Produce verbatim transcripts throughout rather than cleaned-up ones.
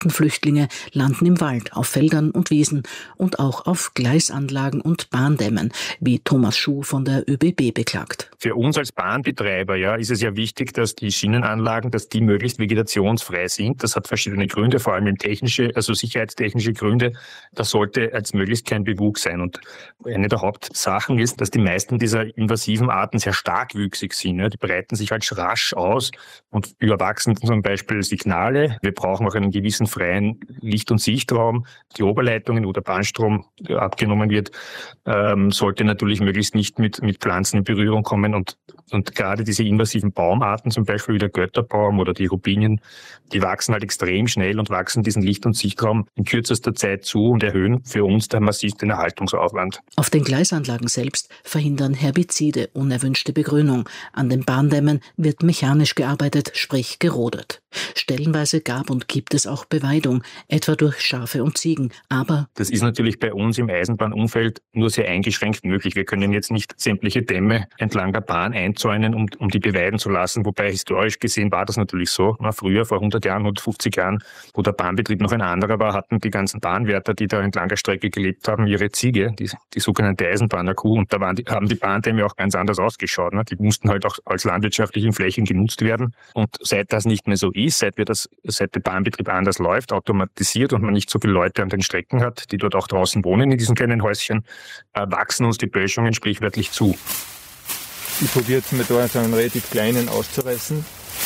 Artenflüchtlinge landen im Wald, auf Feldern und Wiesen und auch auf Gleisanlagen und Bahndämmen, wie Thomas Schuh von der ÖBB beklagt. Für uns als Bahnbetreiber ja, ist es ja wichtig, dass die Schienenanlagen, dass die möglichst vegetationsfrei sind. Das hat verschiedene Gründe, vor allem technische, also sicherheitstechnische Gründe. Da sollte als möglichst kein Bewuchs sein. Und eine der Hauptsachen ist, dass die meisten dieser invasiven Arten sehr starkwüchsig sind. Ja. Die breiten sich halt rasch aus und überwachsen zum Beispiel Signale. Wir brauchen auch einen gewissen freien Licht- und Sichtraum. Die Oberleitungen, wo der Bahnstrom abgenommen wird, ähm, sollte natürlich möglichst nicht mit, mit Pflanzen in Berührung kommen. Und, und gerade diese invasiven Baumarten, zum Beispiel wie der Götterbaum oder die Rubinien, die wachsen halt extrem schnell und wachsen diesen Licht- und Sichtraum in kürzester Zeit zu und erhöhen für uns dann massiv den Erhaltungsaufwand. Auf den Gleisanlagen selbst verhindern Herbizide unerwünschte Begrünung. An den Bahndämmen wird mechanisch gearbeitet, sprich gerodet. Stellenweise gab und gibt es auch Beweidung, etwa durch Schafe und Ziegen. Aber das ist natürlich bei uns im Eisenbahnumfeld nur sehr eingeschränkt möglich. Wir können jetzt nicht sämtliche Dämme entlang der Bahn einzäunen, um, um die beweiden zu lassen. Wobei historisch gesehen war das natürlich so. Na, früher, vor hundert Jahren, hundertfünfzig Jahren, wo der Bahnbetrieb noch ein anderer war, hatten die ganzen Bahnwärter, die da entlang der Strecke gelebt haben, ihre Ziege, die, die sogenannte Eisenbahnerkuh. Und da waren die, haben die Bahndämme auch ganz anders ausgeschaut. Ne? Die mussten halt auch als landwirtschaftliche Flächen genutzt werden. Und seit das nicht mehr so ist, seit wir das, seit der Bahnbetrieb anders läuft, automatisiert und man nicht so viele Leute an den Strecken hat, die dort auch draußen wohnen in diesen kleinen Häuschen, äh, wachsen uns die Böschungen sprichwörtlich zu. Ich probiere jetzt mal da so einen relativ kleinen auszureißen.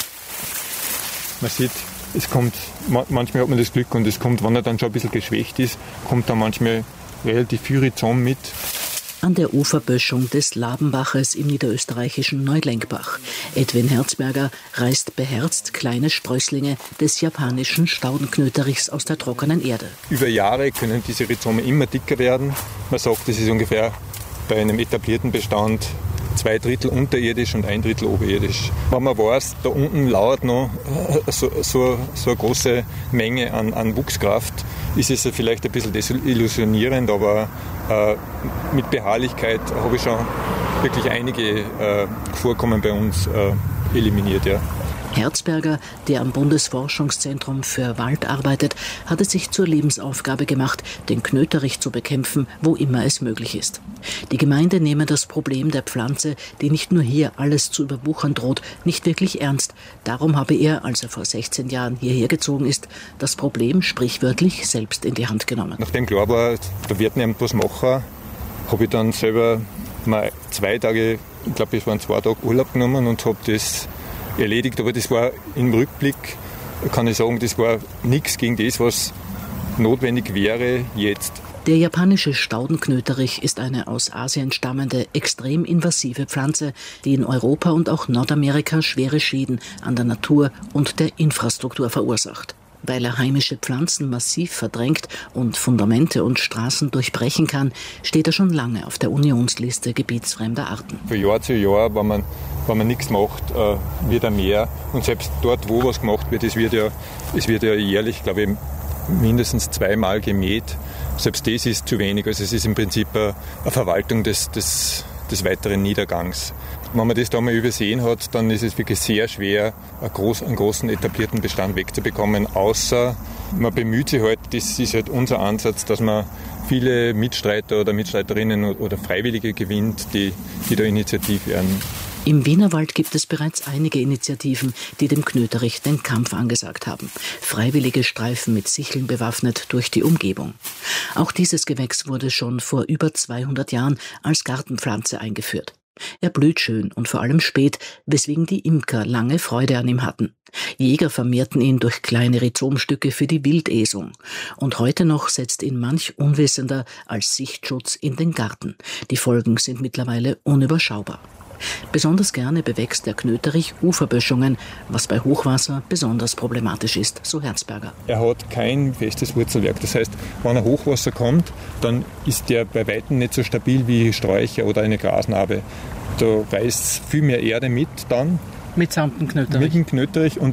Man sieht, es kommt, manchmal hat man das Glück und es kommt, wenn er dann schon ein bisschen geschwächt ist, kommt dann manchmal relativ viel Rhizom mit. An der Uferböschung des Labenbaches im niederösterreichischen Neulenkbach. Edwin Herzberger reißt beherzt kleine Sprösslinge des japanischen Staudenknöterichs aus der trockenen Erde. Über Jahre können diese Rhizome immer dicker werden. Man sagt, das ist ungefähr bei einem etablierten Bestand zwei Drittel unterirdisch und ein Drittel oberirdisch. Wenn man weiß, da unten lauert noch so, so, so eine große Menge an, an Wuchskraft, ist es vielleicht ein bisschen desillusionierend, aber äh, mit Beharrlichkeit habe ich schon wirklich einige äh, Vorkommen bei uns äh, eliminiert. Ja. Herzberger, der am Bundesforschungszentrum für Wald arbeitet, hat es sich zur Lebensaufgabe gemacht, den Knöterich zu bekämpfen, wo immer es möglich ist. Die Gemeinde nehme das Problem der Pflanze, die nicht nur hier alles zu überwuchern droht, nicht wirklich ernst. Darum habe er, als er vor sechzehn Jahren hierher gezogen ist, das Problem sprichwörtlich selbst in die Hand genommen. Nachdem klar war, da wird niemand was machen, habe ich dann selber mal zwei Tage, ich glaube es waren zwei Tage Urlaub genommen und habe das erledigt, aber das war im Rückblick, kann ich sagen, das war nichts gegen das, was notwendig wäre jetzt. Der japanische Staudenknöterich ist eine aus Asien stammende, extrem invasive Pflanze, die in Europa und auch Nordamerika schwere Schäden an der Natur und der Infrastruktur verursacht. Weil er heimische Pflanzen massiv verdrängt und Fundamente und Straßen durchbrechen kann, steht er schon lange auf der Unionsliste gebietsfremder Arten. Von Jahr zu Jahr, wenn man, wenn man nichts macht, äh, wird er mehr. Und selbst dort, wo was gemacht wird, es wird ja, es wird ja jährlich, glaube ich, mindestens zweimal gemäht. Selbst das ist zu wenig. Also es ist im Prinzip eine Verwaltung des, des, des weiteren Niedergangs. Wenn man das da mal übersehen hat, dann ist es wirklich sehr schwer, einen, groß, einen großen etablierten Bestand wegzubekommen, außer man bemüht sich halt, das ist halt unser Ansatz, dass man viele Mitstreiter oder Mitstreiterinnen oder Freiwillige gewinnt, die, die da initiativ werden. Im Wienerwald gibt es bereits einige Initiativen, die dem Knöterich den Kampf angesagt haben. Freiwillige streifen mit Sicheln bewaffnet durch die Umgebung. Auch dieses Gewächs wurde schon vor über zweihundert Jahren als Gartenpflanze eingeführt. Er blüht schön und vor allem spät, weswegen die Imker lange Freude an ihm hatten. Jäger vermehrten ihn durch kleine Rhizomstücke für die Wildesung. Und heute noch setzt ihn manch Unwissender als Sichtschutz in den Garten. Die Folgen sind mittlerweile unüberschaubar. Besonders gerne bewächst der Knöterich Uferböschungen, was bei Hochwasser besonders problematisch ist, so Herzberger. Er hat kein festes Wurzelwerk. Das heißt, wenn ein Hochwasser kommt, dann ist der bei weitem nicht so stabil wie Sträucher oder eine Grasnarbe. Da reißt viel mehr Erde mit dann. Mitsamt dem Knöterich? Mit dem Knöterich und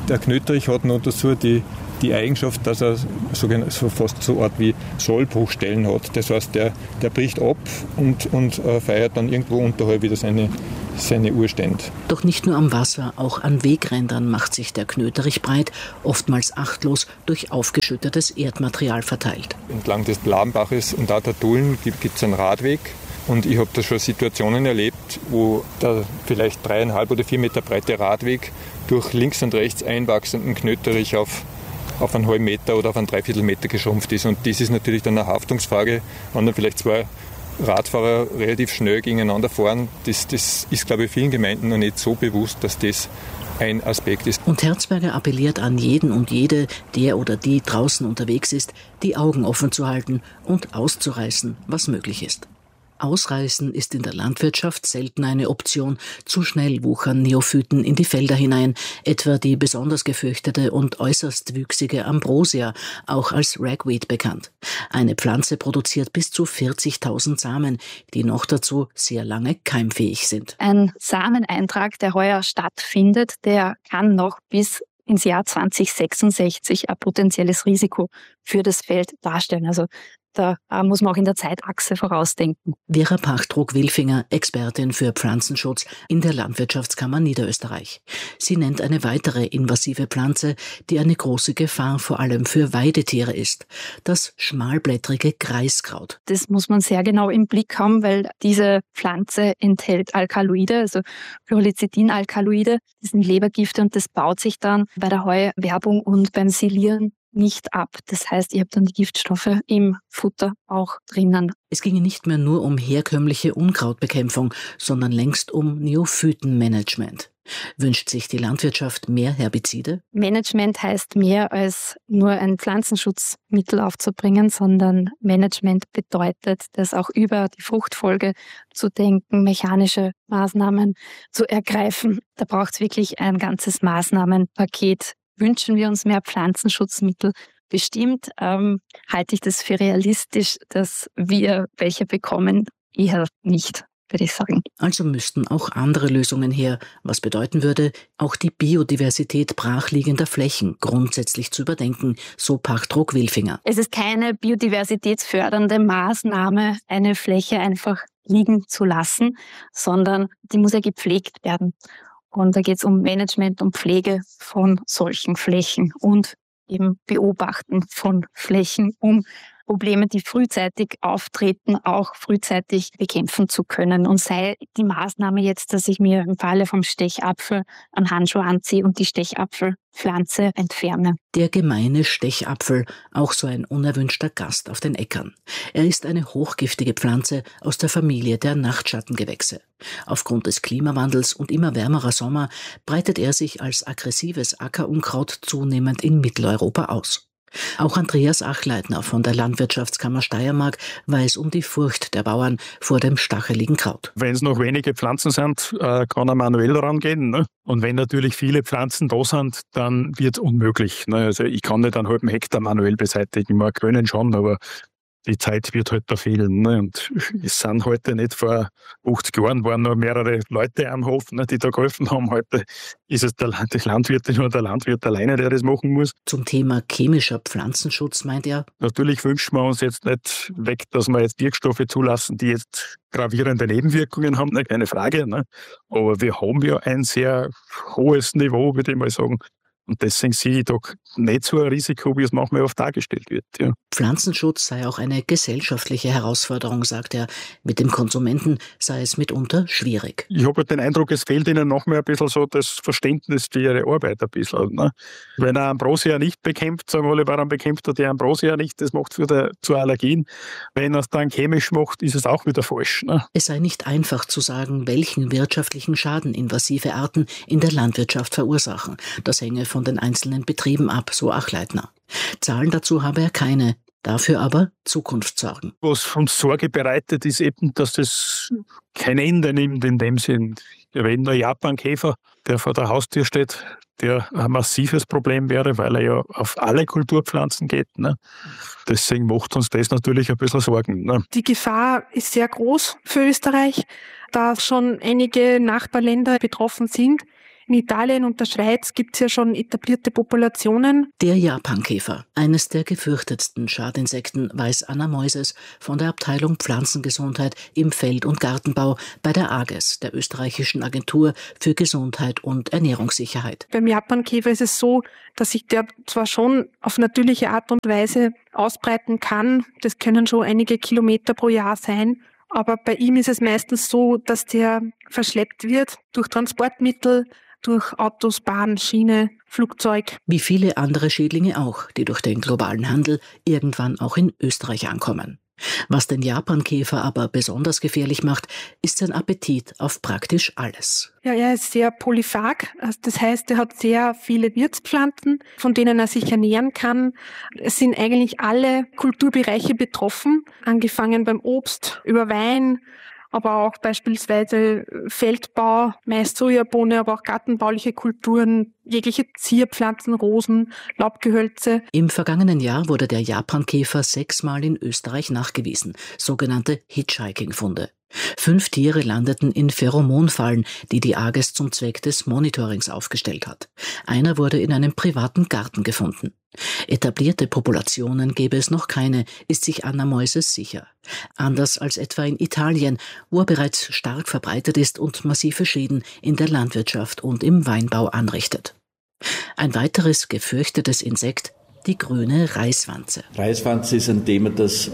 Der Knöterich hat noch dazu die, die Eigenschaft, dass er so, so fast so eine Art wie Sollbruchstellen hat. Das heißt, der, der bricht ab und, und äh, feiert dann irgendwo unterhalb wieder seine, seine Urstände. Doch nicht nur am Wasser, auch an Wegrändern macht sich der Knöterich breit, oftmals achtlos durch aufgeschüttetes Erdmaterial verteilt. Entlang des Blabenbaches und auch der Dullen gibt es einen Radweg. Und ich habe da schon Situationen erlebt, wo der vielleicht dreieinhalb oder vier Meter breite Radweg durch links und rechts einwachsenden Knöterich auf, auf einen halben Meter oder auf einen Dreiviertelmeter geschrumpft ist. Und das ist natürlich dann eine Haftungsfrage, wenn dann vielleicht zwei Radfahrer relativ schnell gegeneinander fahren. Das, das ist, glaube ich, vielen Gemeinden noch nicht so bewusst, dass das ein Aspekt ist. Und Herzberger appelliert an jeden und jede, der oder die draußen unterwegs ist, die Augen offen zu halten und auszureißen, was möglich ist. Ausreißen ist in der Landwirtschaft selten eine Option. Zu schnell wuchern Neophyten in die Felder hinein, etwa die besonders gefürchtete und äußerst wüchsige Ambrosia, auch als Ragweed bekannt. Eine Pflanze produziert bis zu vierzigtausend Samen, die noch dazu sehr lange keimfähig sind. Ein Sameneintrag, der heuer stattfindet, der kann noch bis ins Jahr zwanzig sechsundsechzig ein potenzielles Risiko für das Feld darstellen. Also da muss man auch in der Zeitachse vorausdenken. Vera Pachtrug-Wilfinger, Expertin für Pflanzenschutz in der Landwirtschaftskammer Niederösterreich. Sie nennt eine weitere invasive Pflanze, die eine große Gefahr vor allem für Weidetiere ist: das schmalblättrige Greiskraut. Das muss man sehr genau im Blick haben, weil diese Pflanze enthält Alkaloide, also Pyrrolizidin-Alkaloide. Das sind Lebergifte und das baut sich dann bei der Heuwerbung und beim Silieren nicht ab. Das heißt, ihr habt dann die Giftstoffe im Futter auch drinnen. Es ginge nicht mehr nur um herkömmliche Unkrautbekämpfung, sondern längst um Neophytenmanagement. Wünscht sich die Landwirtschaft mehr Herbizide? Management heißt mehr als nur ein Pflanzenschutzmittel aufzubringen, sondern Management bedeutet, das auch über die Fruchtfolge zu denken, mechanische Maßnahmen zu ergreifen. Da braucht es wirklich ein ganzes Maßnahmenpaket. Wünschen wir uns mehr Pflanzenschutzmittel? Bestimmt ähm, halte ich das für realistisch, dass wir welche bekommen. Eher nicht, würde ich sagen. Also müssten auch andere Lösungen her, was bedeuten würde, auch die Biodiversität brachliegender Flächen grundsätzlich zu überdenken, so Pachtrug-Wilfinger. Es ist keine biodiversitätsfördernde Maßnahme, eine Fläche einfach liegen zu lassen, sondern die muss ja gepflegt werden. Und da geht es um Management und Pflege von solchen Flächen und eben Beobachten von Flächen, um Probleme, die frühzeitig auftreten, auch frühzeitig bekämpfen zu können. Und sei die Maßnahme jetzt, dass ich mir im Falle vom Stechapfel einen Handschuh anziehe und die Stechapfelpflanze entferne. Der gemeine Stechapfel, auch so ein unerwünschter Gast auf den Äckern. Er ist eine hochgiftige Pflanze aus der Familie der Nachtschattengewächse. Aufgrund des Klimawandels und immer wärmerer Sommer breitet er sich als aggressives Ackerunkraut zunehmend in Mitteleuropa aus. Auch Andreas Achleitner von der Landwirtschaftskammer Steiermark weiß um die Furcht der Bauern vor dem stacheligen Kraut. Wenn es noch wenige Pflanzen sind, kann er manuell rangehen. Ne? Und wenn natürlich viele Pflanzen da sind, dann wird es unmöglich. Ne? Also ich kann nicht einen halben Hektar manuell beseitigen. Wir können schon, aber die Zeit wird halt da fehlen. Ne? Und es sind heute nicht vor achtzig Jahren, waren noch mehrere Leute am Hof, ne, die da geholfen haben. Heute ist es der, die Landwirtin oder der Landwirt alleine, der das machen muss. Zum Thema chemischer Pflanzenschutz meint er: Natürlich wünschen wir uns jetzt nicht weg, dass wir jetzt Wirkstoffe zulassen, die jetzt gravierende Nebenwirkungen haben, ne? Keine Frage. Ne? Aber wir haben ja ein sehr hohes Niveau, würde ich mal sagen. Und deswegen sehe ich doch nicht so ein Risiko, wie es manchmal oft dargestellt wird. Ja. Pflanzenschutz sei auch eine gesellschaftliche Herausforderung, sagt er. Mit dem Konsumenten sei es mitunter schwierig. Ich habe halt den Eindruck, es fehlt ihnen noch mehr ein bisschen so das Verständnis für ihre Arbeit ein bisschen. Ne? Wenn er Ambrosia nicht bekämpft, sagen alle, warum bekämpft er die Ambrosia nicht? Das macht für zu Allergien. Wenn er es dann chemisch macht, ist es auch wieder falsch. Ne? Es sei nicht einfach zu sagen, welchen wirtschaftlichen Schaden invasive Arten in der Landwirtschaft verursachen. Das hänge von den einzelnen Betrieben ab, so Achleitner. Zahlen dazu habe er keine, dafür aber Zukunftssorgen. Was uns Sorge bereitet, ist eben, dass das kein Ende nimmt in dem Sinn. Wir reden der Japankäfer, der vor der Haustür steht, der ein massives Problem wäre, weil er ja auf alle Kulturpflanzen geht. Ne? Deswegen macht uns das natürlich ein bisschen Sorgen. Ne? Die Gefahr ist sehr groß für Österreich, da schon einige Nachbarländer betroffen sind. In Italien und der Schweiz gibt es ja schon etablierte Populationen. Der Japankäfer, eines der gefürchtetsten Schadinsekten, weiß Anna Moises von der Abteilung Pflanzengesundheit im Feld- und Gartenbau bei der A G E S, der österreichischen Agentur für Gesundheit und Ernährungssicherheit. Beim Japankäfer ist es so, dass sich der zwar schon auf natürliche Art und Weise ausbreiten kann, das können schon einige Kilometer pro Jahr sein, aber bei ihm ist es meistens so, dass der verschleppt wird durch Transportmittel, durch Autos, Bahn, Schiene, Flugzeug. Wie viele andere Schädlinge auch, die durch den globalen Handel irgendwann auch in Österreich ankommen. Was den Japankäfer aber besonders gefährlich macht, ist sein Appetit auf praktisch alles. Ja, er ist sehr polyphag, das heißt, er hat sehr viele Wirtspflanzen, von denen er sich ernähren kann. Es sind eigentlich alle Kulturbereiche betroffen, angefangen beim Obst, über Wein, aber auch beispielsweise Feldbau, Mais, Sojabohne, aber auch gartenbauliche Kulturen, jegliche Zierpflanzen, Rosen, Laubgehölze. Im vergangenen Jahr wurde der Japankäfer sechsmal in Österreich nachgewiesen, sogenannte Hitchhiking-Funde. Fünf Tiere landeten in Pheromonfallen, die die A G E S zum Zweck des Monitorings aufgestellt hat. Einer wurde in einem privaten Garten gefunden. Etablierte Populationen gäbe es noch keine, ist sich Anna Moises sicher. Anders als etwa in Italien, wo er bereits stark verbreitet ist und massive Schäden in der Landwirtschaft und im Weinbau anrichtet. Ein weiteres gefürchtetes Insekt, die grüne Reiswanze. Reiswanze ist ein Thema, das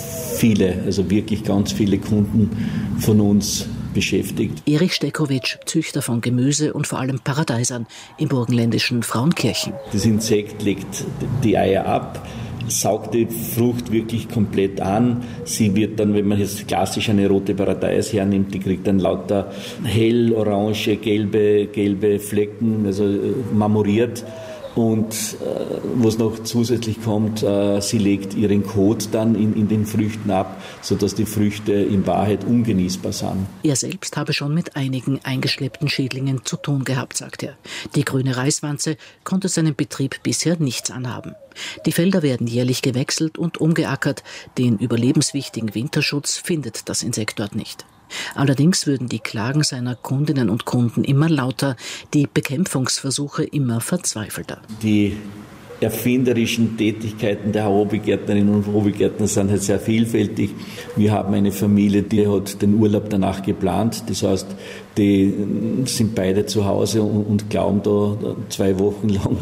viele, also wirklich ganz viele Kunden von uns beschäftigt. Erich Stekowitsch, Züchter von Gemüse und vor allem Paradeisern im burgenländischen Frauenkirchen. Das Insekt legt die Eier ab, saugt die Frucht wirklich komplett an. Sie wird dann, wenn man jetzt klassisch eine rote Paradeis hernimmt, die kriegt dann lauter hell, orange, gelbe, gelbe Flecken, also marmoriert. Und äh, was noch zusätzlich kommt, äh, sie legt ihren Kot dann in, in den Früchten ab, sodass die Früchte in Wahrheit ungenießbar sind. Er selbst habe schon mit einigen eingeschleppten Schädlingen zu tun gehabt, sagt er. Die grüne Reiswanze konnte seinem Betrieb bisher nichts anhaben. Die Felder werden jährlich gewechselt und umgeackert. Den überlebenswichtigen Winterschutz findet das Insekt dort nicht. Allerdings würden die Klagen seiner Kundinnen und Kunden immer lauter, die Bekämpfungsversuche immer verzweifelter. Die erfinderischen Tätigkeiten der Hobbygärtnerinnen und Hobbygärtner sind halt sehr vielfältig. Wir haben eine Familie, die hat den Urlaub danach geplant. Das heißt, die sind beide zu Hause und glauben da zwei Wochen lang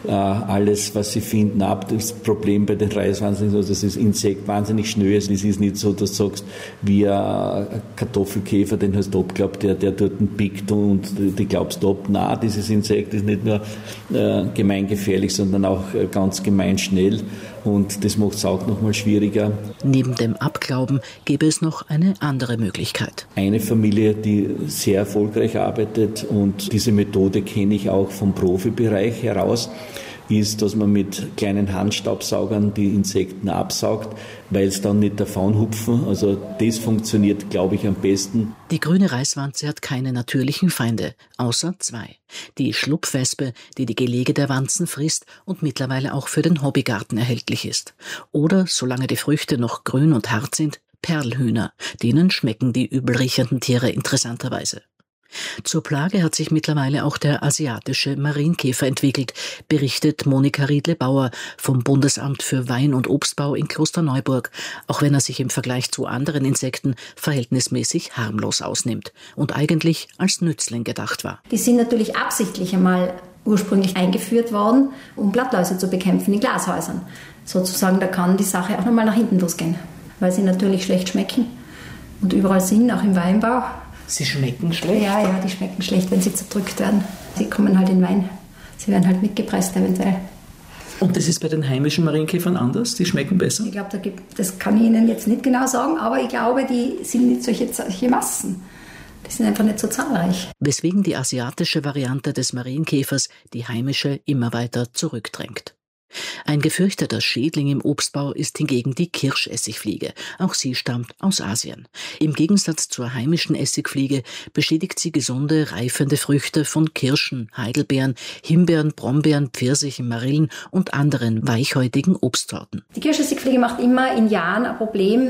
alles, was sie finden, ab. Das Problem bei den Reiswanzen ist, dass das Insekt wahnsinnig schnell ist. Es ist nicht so, dass du sagst, wie ein Kartoffelkäfer, den hast du abgeglaubt, der, der dort pickt und die glaubst du ab. Nein, dieses Insekt ist nicht nur äh, gemeingefährlich, sondern auch äh, ganz gemein schnell. Und das macht es auch noch mal schwieriger. Neben dem Abglauben gäbe es noch eine andere Möglichkeit. Eine Familie, die sehr erfolgreich arbeitet, und diese Methode kenne ich auch vom Profibereich heraus, ist, dass man mit kleinen Handstaubsaugern die Insekten absaugt, weil es dann nicht davonhupfen. Also das funktioniert, glaube ich, am besten. Die grüne Reiswanze hat keine natürlichen Feinde, außer zwei. Die Schlupfwespe, die die Gelege der Wanzen frisst und mittlerweile auch für den Hobbygarten erhältlich ist. Oder, solange die Früchte noch grün und hart sind, Perlhühner. Denen schmecken die übelriechenden Tiere interessanterweise. Zur Plage hat sich mittlerweile auch der asiatische Marienkäfer entwickelt, berichtet Monika Riedle-Bauer vom Bundesamt für Wein- und Obstbau in Klosterneuburg, auch wenn er sich im Vergleich zu anderen Insekten verhältnismäßig harmlos ausnimmt und eigentlich als Nützling gedacht war. Die sind natürlich absichtlich einmal ursprünglich eingeführt worden, um Blattläuse zu bekämpfen in Glashäusern. Sozusagen, da kann die Sache auch nochmal nach hinten losgehen, weil sie natürlich schlecht schmecken und überall sind, auch im Weinbau. Sie schmecken schlecht? Ja, ja, die schmecken schlecht, wenn sie zerdrückt werden. Sie kommen halt in Wein. Sie werden halt mitgepresst eventuell. Und das ist bei den heimischen Marienkäfern anders? Die schmecken besser? Ich glaube, da gibt, das kann ich Ihnen jetzt nicht genau sagen, aber ich glaube, die sind nicht solche, solche Massen. Die sind einfach nicht so zahlreich. Weswegen die asiatische Variante des Marienkäfers die heimische immer weiter zurückdrängt. Ein gefürchteter Schädling im Obstbau ist hingegen die Kirschessigfliege. Auch sie stammt aus Asien. Im Gegensatz zur heimischen Essigfliege beschädigt sie gesunde, reifende Früchte von Kirschen, Heidelbeeren, Himbeeren, Brombeeren, Pfirsichen, Marillen und anderen weichhäutigen Obstsorten. Die Kirschessigfliege macht immer in Jahren ein Problem.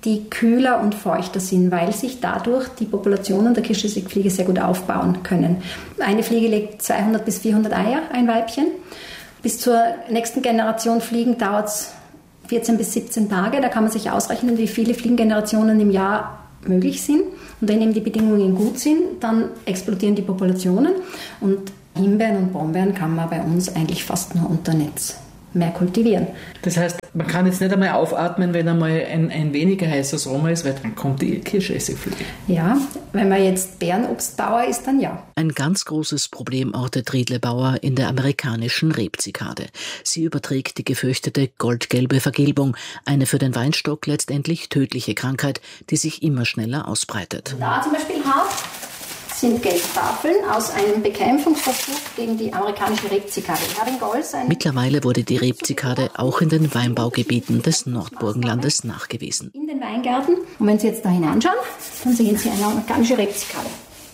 die kühler und feuchter sind, weil sich dadurch die Populationen der Kirschessigfliege sehr gut aufbauen können. Eine Fliege legt zweihundert bis vierhundert Eier, ein Weibchen. Bis zur nächsten Generation Fliegen dauert es vierzehn bis siebzehn Tage. Da kann man sich ausrechnen, wie viele Fliegengenerationen im Jahr möglich sind. Und wenn eben die Bedingungen gut sind, dann explodieren die Populationen. Und Himbeeren und Brombeeren kann man bei uns eigentlich fast nur unter Netz mehr kultivieren. Das heißt, man kann jetzt nicht einmal aufatmen, wenn einmal ein, ein weniger heißer Sommer ist, weil dann kommt die Kirschessigfliege. Ja, wenn man jetzt Beerenobstbauer ist, dann ja. Ein ganz großes Problem ortet Riedle Bauer in der amerikanischen Rebzikade. Sie überträgt die gefürchtete goldgelbe Vergilbung, eine für den Weinstock letztendlich tödliche Krankheit, die sich immer schneller ausbreitet. Da zum Beispiel Haar sind Gelbtafeln aus einem Bekämpfungsversuch gegen die amerikanische Rebzikade. Mittlerweile wurde die Rebzikade auch in den Weinbaugebieten des Nordburgenlandes nachgewiesen. In den Weingärten. Und wenn Sie jetzt da hineinschauen, dann sehen Sie eine amerikanische Rebzikade.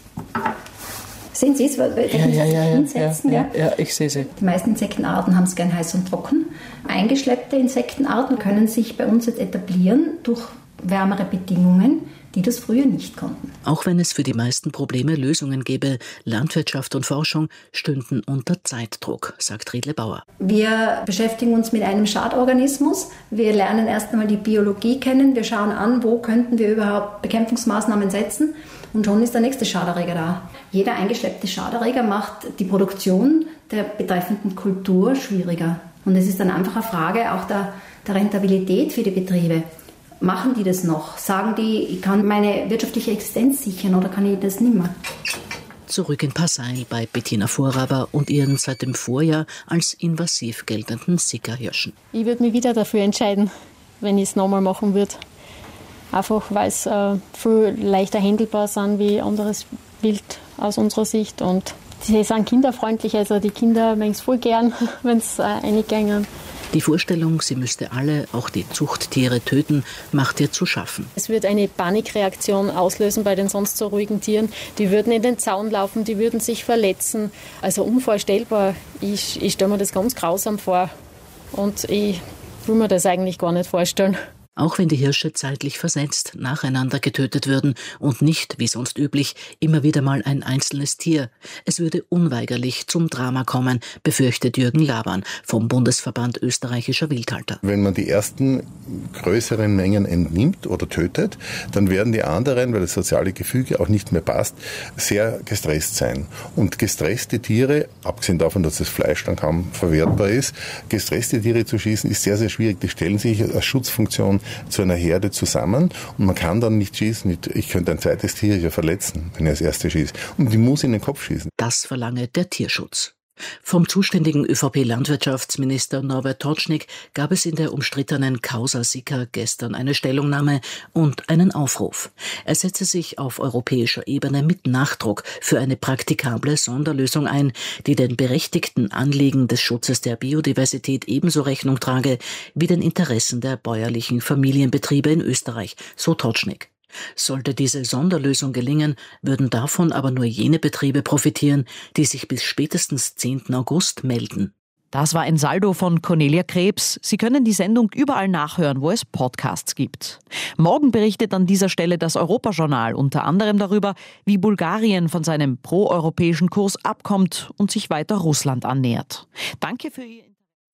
Sehen Sie es? Ja, ja, ja, Insekten, ja, ja, ja, ich sehe sie. Die meisten Insektenarten haben es gern heiß und trocken. Eingeschleppte Insektenarten können sich bei uns jetzt etablieren durch wärmere Bedingungen, die das früher nicht konnten. Auch wenn es für die meisten Probleme Lösungen gäbe, Landwirtschaft und Forschung stünden unter Zeitdruck, sagt Riedle Bauer. Wir beschäftigen uns mit einem Schadorganismus. Wir lernen erst einmal die Biologie kennen. Wir schauen an, wo könnten wir überhaupt Bekämpfungsmaßnahmen setzen. Und schon ist der nächste Schaderreger da. Jeder eingeschleppte Schaderreger macht die Produktion der betreffenden Kultur schwieriger. Und es ist dann einfach eine Frage auch der, der Rentabilität für die Betriebe. Machen die das noch? Sagen die, ich kann meine wirtschaftliche Existenz sichern oder kann ich das nicht mehr? Zurück in Passail bei Bettina Vorraber und ihren seit dem Vorjahr als invasiv geltenden Sickerhirschen. Ich würde mich wieder dafür entscheiden, wenn ich es nochmal machen würde. Einfach weil es äh, viel leichter handelbar sind wie anderes Wild aus unserer Sicht. Und sie sind kinderfreundlich, also die Kinder mögen es voll gern, wenn es äh, reingehen. Die Vorstellung, sie müsste alle, auch die Zuchttiere, töten, macht ihr zu schaffen. Es wird eine Panikreaktion auslösen bei den sonst so ruhigen Tieren. Die würden in den Zaun laufen, die würden sich verletzen. Also unvorstellbar. Ich, ich stelle mir das ganz grausam vor. Und ich will mir das eigentlich gar nicht vorstellen. Auch wenn die Hirsche zeitlich versetzt nacheinander getötet würden und nicht, wie sonst üblich, immer wieder mal ein einzelnes Tier. Es würde unweigerlich zum Drama kommen, befürchtet Jürgen Laban vom Bundesverband österreichischer Wildhalter. Wenn man die ersten größeren Mengen entnimmt oder tötet, dann werden die anderen, weil das soziale Gefüge auch nicht mehr passt, sehr gestresst sein. Und gestresste Tiere, abgesehen davon, dass das Fleisch dann kaum verwertbar ist, gestresste Tiere zu schießen, ist sehr, sehr schwierig. Die stellen sich als Schutzfunktion zu einer Herde zusammen und man kann dann nicht schießen. Ich könnte ein zweites Tier ja verletzen, wenn er als erstes schießt. Und die muss in den Kopf schießen. Das verlange der Tierschutz. Vom zuständigen ÖVP-Landwirtschaftsminister Norbert Totschnig gab es in der umstrittenen Causa Sicker gestern eine Stellungnahme und einen Aufruf. Er setze sich auf europäischer Ebene mit Nachdruck für eine praktikable Sonderlösung ein, die den berechtigten Anliegen des Schutzes der Biodiversität ebenso Rechnung trage wie den Interessen der bäuerlichen Familienbetriebe in Österreich, so Totschnig. Sollte diese Sonderlösung gelingen, würden davon aber nur jene Betriebe profitieren, die sich bis spätestens zehnten August melden. Das war ein Saldo von Cornelia Krebs. Sie können die Sendung überall nachhören, wo es Podcasts gibt. Morgen berichtet an dieser Stelle das Europajournal unter anderem darüber, wie Bulgarien von seinem proeuropäischen Kurs abkommt und sich weiter Russland annähert. Danke für Ihr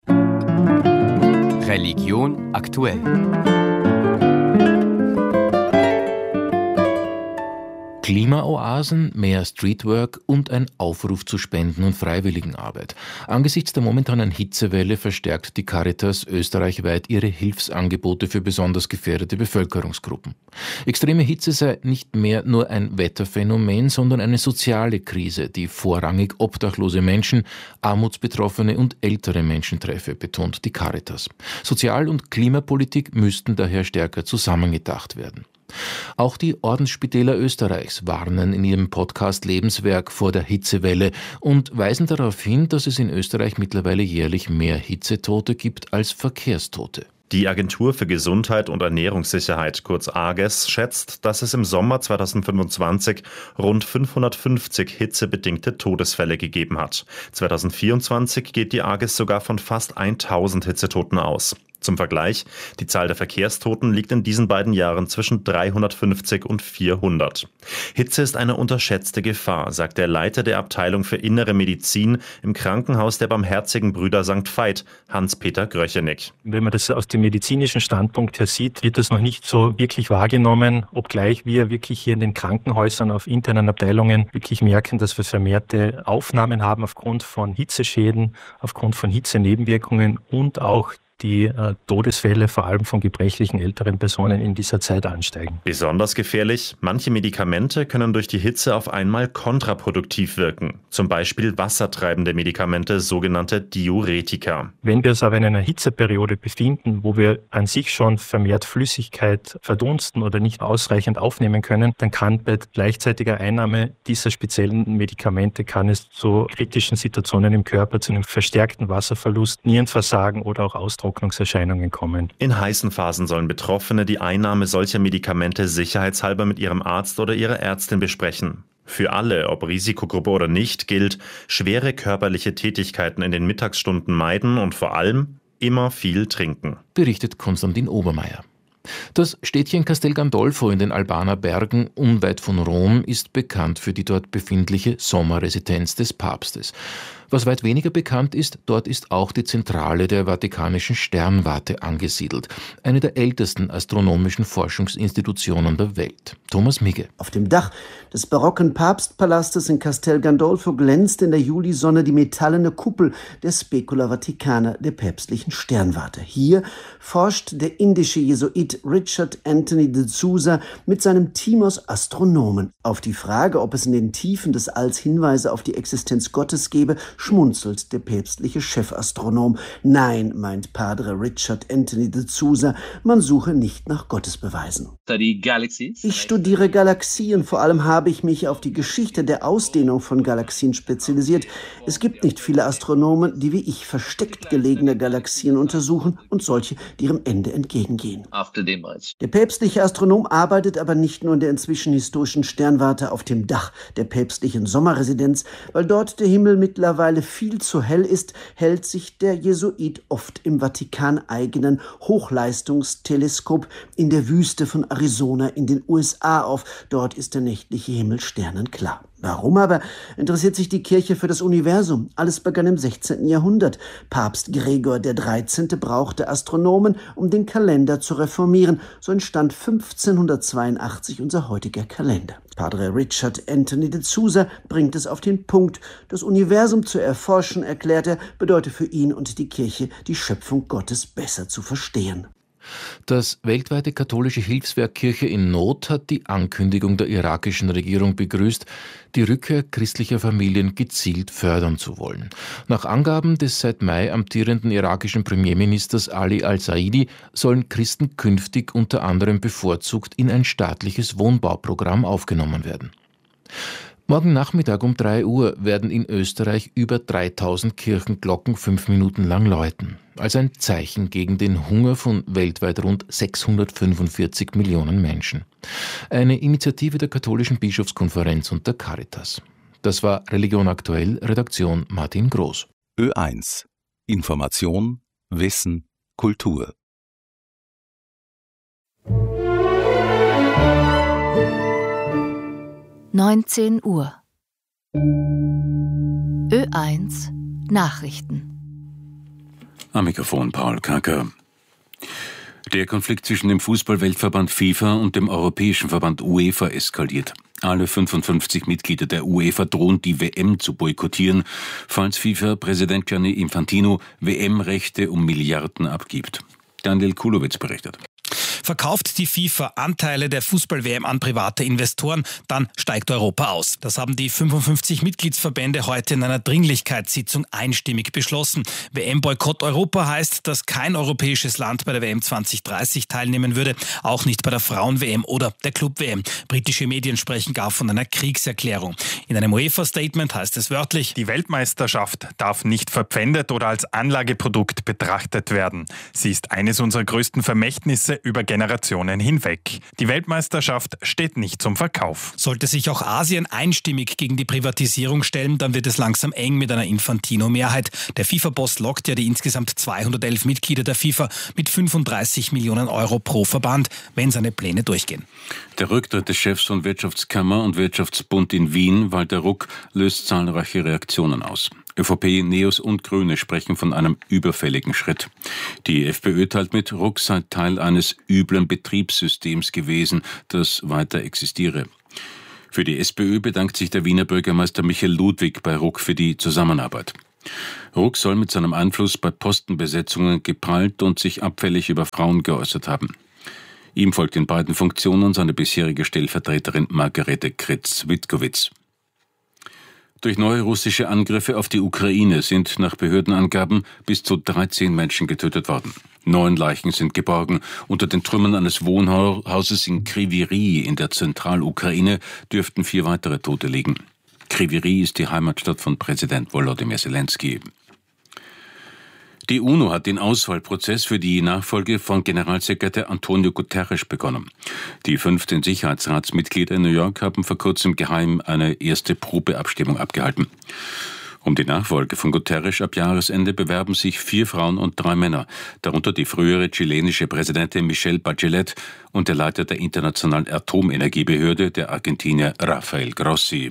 Interesse. Religion aktuell. Klimaoasen, mehr Streetwork und ein Aufruf zu Spenden und Freiwilligenarbeit. Angesichts der momentanen Hitzewelle verstärkt die Caritas österreichweit ihre Hilfsangebote für besonders gefährdete Bevölkerungsgruppen. Extreme Hitze sei nicht mehr nur ein Wetterphänomen, sondern eine soziale Krise, die vorrangig obdachlose Menschen, armutsbetroffene und ältere Menschen treffe, betont die Caritas. Sozial- und Klimapolitik müssten daher stärker zusammengedacht werden. Auch die Ordensspitäler Österreichs warnen in ihrem Podcast Lebenswerk vor der Hitzewelle und weisen darauf hin, dass es in Österreich mittlerweile jährlich mehr Hitzetote gibt als Verkehrstote. Die Agentur für Gesundheit und Ernährungssicherheit, kurz AGES, schätzt, dass es im Sommer zweitausendfünfundzwanzig rund fünfhundertfünfzig hitzebedingte Todesfälle gegeben hat. zweitausendvierundzwanzig geht die AGES sogar von fast tausend Hitzetoten aus. Zum Vergleich, die Zahl der Verkehrstoten liegt in diesen beiden Jahren zwischen dreihundertfünfzig und vierhundert. Hitze ist eine unterschätzte Gefahr, sagt der Leiter der Abteilung für Innere Medizin im Krankenhaus der Barmherzigen Brüder Sankt Veit, Hans-Peter Gröcheneck. Wenn man das aus dem medizinischen Standpunkt her sieht, wird das noch nicht so wirklich wahrgenommen, obgleich wir wirklich hier in den Krankenhäusern auf internen Abteilungen wirklich merken, dass wir vermehrte Aufnahmen haben aufgrund von Hitzeschäden, aufgrund von Hitzenebenwirkungen und auch die äh, Todesfälle vor allem von gebrechlichen älteren Personen in dieser Zeit ansteigen. Besonders gefährlich, manche Medikamente können durch die Hitze auf einmal kontraproduktiv wirken. Zum Beispiel wassertreibende Medikamente, sogenannte Diuretika. Wenn wir uns aber in einer Hitzeperiode befinden, wo wir an sich schon vermehrt Flüssigkeit verdunsten oder nicht ausreichend aufnehmen können, dann kann bei gleichzeitiger Einnahme dieser speziellen Medikamente kann es zu kritischen Situationen im Körper, zu einem verstärkten Wasserverlust, Nierenversagen oder auch Austrocknung Trocknungserscheinungen kommen. In heißen Phasen sollen Betroffene die Einnahme solcher Medikamente sicherheitshalber mit ihrem Arzt oder ihrer Ärztin besprechen. Für alle, ob Risikogruppe oder nicht, gilt, schwere körperliche Tätigkeiten in den Mittagsstunden meiden und vor allem immer viel trinken. Berichtet Konstantin Obermeier. Das Städtchen Castel Gandolfo in den Albaner Bergen unweit von Rom ist bekannt für die dort befindliche Sommerresidenz des Papstes. Was weit weniger bekannt ist, dort ist auch die Zentrale der Vatikanischen Sternwarte angesiedelt, eine der ältesten astronomischen Forschungsinstitutionen der Welt. Thomas Migge. Auf dem Dach des barocken Papstpalastes in Castel Gandolfo glänzt in der Julisonne die metallene Kuppel der Specula Vaticana, der päpstlichen Sternwarte. Hier forscht der indische Jesuit Richard Anthony de Souza mit seinem Team aus Astronomen. Auf die Frage, ob es in den Tiefen des Alls Hinweise auf die Existenz Gottes gebe, schmunzelt der päpstliche Chefastronom. Nein, meint Padre Richard Anthony de Souza, man suche nicht nach Gottesbeweisen. Ich studiere Galaxien, vor allem habe ich mich auf die Geschichte der Ausdehnung von Galaxien spezialisiert. Es gibt nicht viele Astronomen, die wie ich versteckt gelegene Galaxien untersuchen und solche, die ihrem Ende entgegengehen. Der päpstliche Astronom arbeitet aber nicht nur in der inzwischen historischen Sternwarte auf dem Dach der päpstlichen Sommerresidenz, weil dort der Himmel mittlerweile viel zu hell ist, hält sich der Jesuit oft im Vatikan-eigenen Hochleistungsteleskop in der Wüste von Arizona in den U S A auf. Dort ist der nächtliche Himmel sternenklar. Warum aber interessiert sich die Kirche für das Universum? Alles begann im sechzehnten Jahrhundert. Papst Gregor der Dreizehnte brauchte Astronomen, um den Kalender zu reformieren. So entstand fünfzehnhundertzweiundachtzig unser heutiger Kalender. Padre Richard Anthony de Souza bringt es auf den Punkt. Das Universum zu erforschen, erklärt er, bedeutet für ihn und die Kirche, die Schöpfung Gottes besser zu verstehen. Das weltweite katholische Hilfswerk Kirche in Not hat die Ankündigung der irakischen Regierung begrüßt, die Rückkehr christlicher Familien gezielt fördern zu wollen. Nach Angaben des seit Mai amtierenden irakischen Premierministers Ali al-Saidi sollen Christen künftig unter anderem bevorzugt in ein staatliches Wohnbauprogramm aufgenommen werden. Morgen Nachmittag um drei Uhr werden in Österreich über dreitausend Kirchenglocken fünf Minuten lang läuten. Als ein Zeichen gegen den Hunger von weltweit rund sechshundertfünfundvierzig Millionen Menschen. Eine Initiative der Katholischen Bischofskonferenz und der Caritas. Das war Religion aktuell, Redaktion Martin Groß. Ö eins. Information, Wissen, Kultur. neunzehn Uhr. Ö eins Nachrichten. Am Mikrofon Paul Kacker. Der Konflikt zwischen dem Fußball-Weltverband FIFA und dem Europäischen Verband UEFA eskaliert. Alle fünfundfünfzig Mitglieder der UEFA drohen, die W M zu boykottieren, falls FIFA-Präsident Gianni Infantino W M-Rechte um Milliarden abgibt. Daniel Kulowitz berichtet. Verkauft die FIFA Anteile der Fußball-W M an private Investoren, dann steigt Europa aus. Das haben die fünfundfünfzig Mitgliedsverbände heute in einer Dringlichkeitssitzung einstimmig beschlossen. W M-Boykott Europa heißt, dass kein europäisches Land bei der W M zwanzig dreißig teilnehmen würde, auch nicht bei der Frauen-W M oder der Club-W M. Britische Medien sprechen gar von einer Kriegserklärung. In einem UEFA-Statement heißt es wörtlich: Die Weltmeisterschaft darf nicht verpfändet oder als Anlageprodukt betrachtet werden. Sie ist eines unserer größten Vermächtnisse über Generationen hinweg. Die Weltmeisterschaft steht nicht zum Verkauf. Sollte sich auch Asien einstimmig gegen die Privatisierung stellen, dann wird es langsam eng mit einer Infantino-Mehrheit. Der FIFA-Boss lockt ja die insgesamt zweihundertelf Mitglieder der FIFA mit fünfunddreißig Millionen Euro pro Verband, wenn seine Pläne durchgehen. Der Rücktritt des Chefs von Wirtschaftskammer und Wirtschaftsbund in Wien, Walter Ruck, löst zahlreiche Reaktionen aus. ÖVP, Neos und Grüne sprechen von einem überfälligen Schritt. Die FPÖ teilt mit, Ruck sei Teil eines üblen Betriebssystems gewesen, das weiter existiere. Für die SPÖ bedankt sich der Wiener Bürgermeister Michael Ludwig bei Ruck für die Zusammenarbeit. Ruck soll mit seinem Einfluss bei Postenbesetzungen geprahlt und sich abfällig über Frauen geäußert haben. Ihm folgt in beiden Funktionen seine bisherige Stellvertreterin Margarete Kretz-Witkowitz. Durch neue russische Angriffe auf die Ukraine sind nach Behördenangaben bis zu dreizehn Menschen getötet worden. Neun Leichen sind geborgen. Unter den Trümmern eines Wohnhauses in Kryvyi Rih in der Zentralukraine dürften vier weitere Tote liegen. Kryvyi Rih ist die Heimatstadt von Präsident Volodymyr Zelensky. Die UNO hat den Auswahlprozess für die Nachfolge von Generalsekretär Antonio Guterres begonnen. Die fünfzehn Sicherheitsratsmitglieder in New York haben vor kurzem geheim eine erste Probeabstimmung abgehalten. Um die Nachfolge von Guterres ab Jahresende bewerben sich vier Frauen und drei Männer, darunter die frühere chilenische Präsidentin Michelle Bachelet und der Leiter der Internationalen Atomenergiebehörde, der Argentinier Rafael Grossi.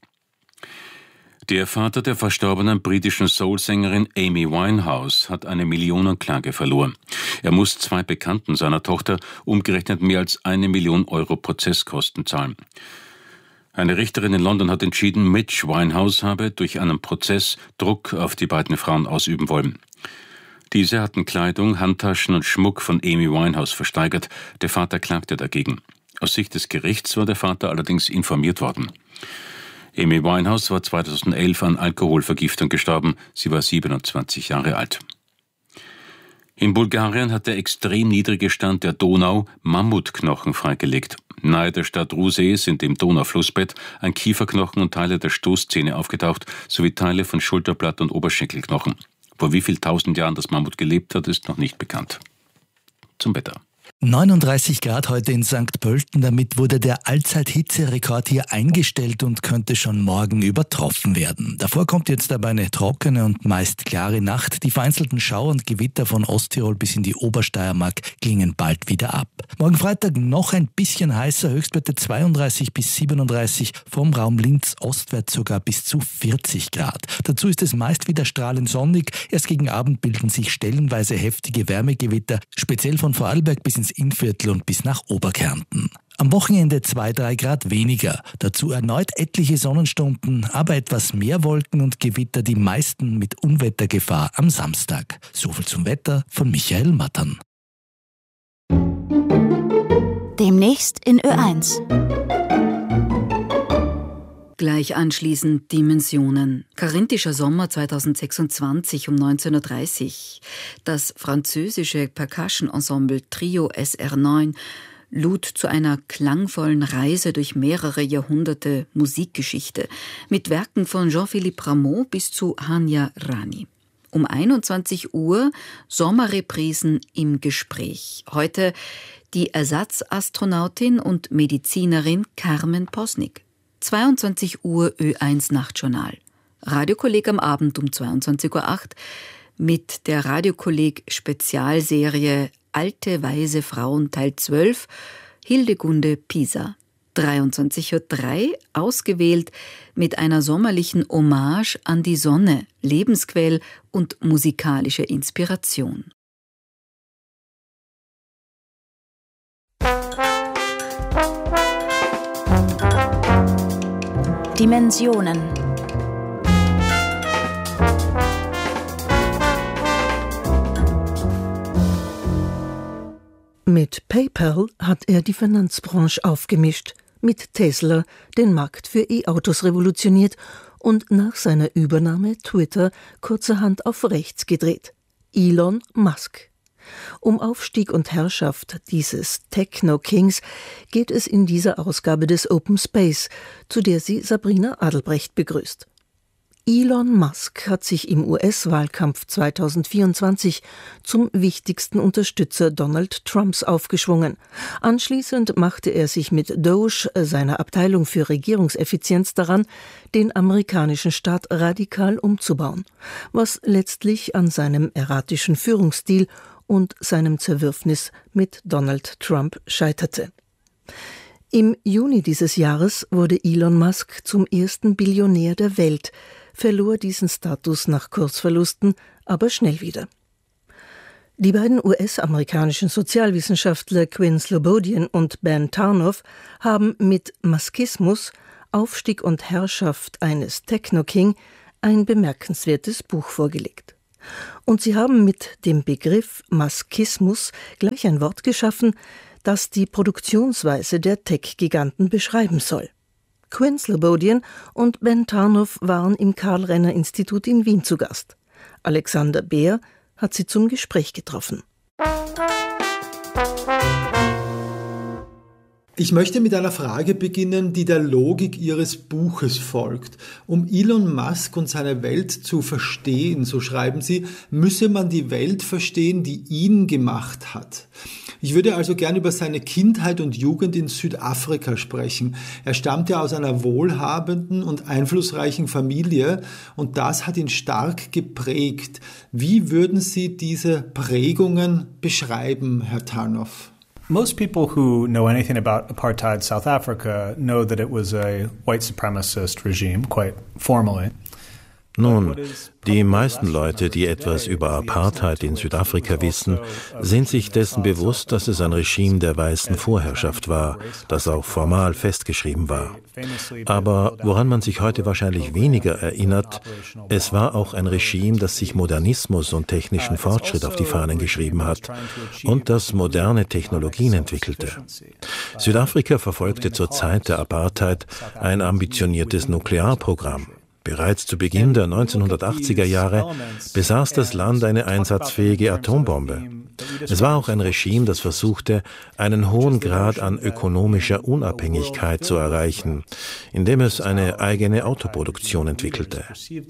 Der Vater der verstorbenen britischen Soul-Sängerin Amy Winehouse hat eine Millionenklage verloren. Er muss zwei Bekannten seiner Tochter umgerechnet mehr als eine Million Euro Prozesskosten zahlen. Eine Richterin in London hat entschieden, Mitch Winehouse habe durch einen Prozess Druck auf die beiden Frauen ausüben wollen. Diese hatten Kleidung, Handtaschen und Schmuck von Amy Winehouse versteigert. Der Vater klagte dagegen. Aus Sicht des Gerichts war der Vater allerdings informiert worden. Amy Winehouse war zweitausendelf an Alkoholvergiftung gestorben. Sie war siebenundzwanzig Jahre alt. In Bulgarien hat der extrem niedrige Stand der Donau Mammutknochen freigelegt. Nahe der Stadt Ruse sind im Donauflussbett ein Kieferknochen und Teile der Stoßzähne aufgetaucht, sowie Teile von Schulterblatt und Oberschenkelknochen. Vor wie viel tausend Jahren das Mammut gelebt hat, ist noch nicht bekannt. Zum Wetter. neununddreißig Grad heute in Sankt Pölten, damit wurde der Allzeithitzerekord hier eingestellt und könnte schon morgen übertroffen werden. Davor kommt jetzt aber eine trockene und meist klare Nacht. Die vereinzelten Schauer und Gewitter von Osttirol bis in die Obersteiermark klingen bald wieder ab. Morgen Freitag noch ein bisschen heißer, Höchstwerte zweiunddreißig bis siebenunddreißig, vom Raum Linz ostwärts sogar bis zu vierzig Grad. Dazu ist es meist wieder strahlend sonnig. Erst gegen Abend bilden sich stellenweise heftige Wärmegewitter, speziell von Vorarlberg bis ins Innviertel und bis nach Oberkärnten. Am Wochenende zwei bis drei Grad weniger, dazu erneut etliche Sonnenstunden, aber etwas mehr Wolken und Gewitter, die meisten mit Unwettergefahr am Samstag. Soviel zum Wetter von Michael Mattern. Demnächst in Ö eins. Gleich anschließend Dimensionen. Karinthischer Sommer zweitausendsechsundzwanzig um neunzehn Uhr dreißig. Das französische Percussion-Ensemble Trio S R neun lud zu einer klangvollen Reise durch mehrere Jahrhunderte Musikgeschichte mit Werken von Jean-Philippe Rameau bis zu Hanya Rani. Um einundzwanzig Uhr Sommerreprisen im Gespräch. Heute die Ersatzastronautin und Medizinerin Carmen Posnick. zweiundzwanzig Uhr Ö eins Nachtjournal. Radiokolleg am Abend um zweiundzwanzig Uhr acht mit der Radiokolleg Spezialserie Alte weise Frauen Teil zwölf, Hildegunde Pisa. dreiundzwanzig Uhr drei ausgewählt mit einer sommerlichen Hommage an die Sonne, Lebensquell und musikalische Inspiration. Dimensionen. Mit PayPal hat er die Finanzbranche aufgemischt, mit Tesla den Markt für E-Autos revolutioniert und nach seiner Übernahme Twitter kurzerhand auf rechts gedreht. Elon Musk. Um Aufstieg und Herrschaft dieses Techno-Kings geht es in dieser Ausgabe des Open Space, zu der sie Sabrina Adelbrecht begrüßt. Elon Musk hat sich im U S-Wahlkampf zweitausendvierundzwanzig zum wichtigsten Unterstützer Donald Trumps aufgeschwungen. Anschließend machte er sich mit Doge, seiner Abteilung für Regierungseffizienz, daran, den amerikanischen Staat radikal umzubauen, was letztlich an seinem erratischen Führungsstil und seinem Zerwürfnis mit Donald Trump scheiterte. Im Juni dieses Jahres wurde Elon Musk zum ersten Billionär der Welt, verlor diesen Status nach Kursverlusten aber schnell wieder. Die beiden U S-amerikanischen Sozialwissenschaftler Quinn Slobodian und Ben Tarnoff haben mit Muskismus, Aufstieg und Herrschaft eines Techno-King ein bemerkenswertes Buch vorgelegt. Und sie haben mit dem Begriff Muskismus gleich ein Wort geschaffen, das die Produktionsweise der Tech-Giganten beschreiben soll. Quinn Slobodian und Ben Tarnoff waren im Karl-Renner-Institut in Wien zu Gast. Alexander Beer hat sie zum Gespräch getroffen. Ich möchte mit einer Frage beginnen, die der Logik Ihres Buches folgt. Um Elon Musk und seine Welt zu verstehen, so schreiben Sie, müsse man die Welt verstehen, die ihn gemacht hat. Ich würde also gern über seine Kindheit und Jugend in Südafrika sprechen. Er stammte aus einer wohlhabenden und einflussreichen Familie und das hat ihn stark geprägt. Wie würden Sie diese Prägungen beschreiben, Herr Tarnoff? Most people who know anything about apartheid South Africa know that it was a white supremacist regime, quite formally. Nun, die meisten Leute, die etwas über Apartheid in Südafrika wissen, sind sich dessen bewusst, dass es ein Regime der weißen Vorherrschaft war, das auch formal festgeschrieben war. Aber woran man sich heute wahrscheinlich weniger erinnert, es war auch ein Regime, das sich Modernismus und technischen Fortschritt auf die Fahnen geschrieben hat und das moderne Technologien entwickelte. Südafrika verfolgte zur Zeit der Apartheid ein ambitioniertes Nuklearprogramm. Bereits zu Beginn der neunzehnhundertachtziger Jahre besaß das Land eine einsatzfähige Atombombe. Es war auch ein Regime, das versuchte, einen hohen Grad an ökonomischer Unabhängigkeit zu erreichen, indem es eine eigene Autoproduktion entwickelte.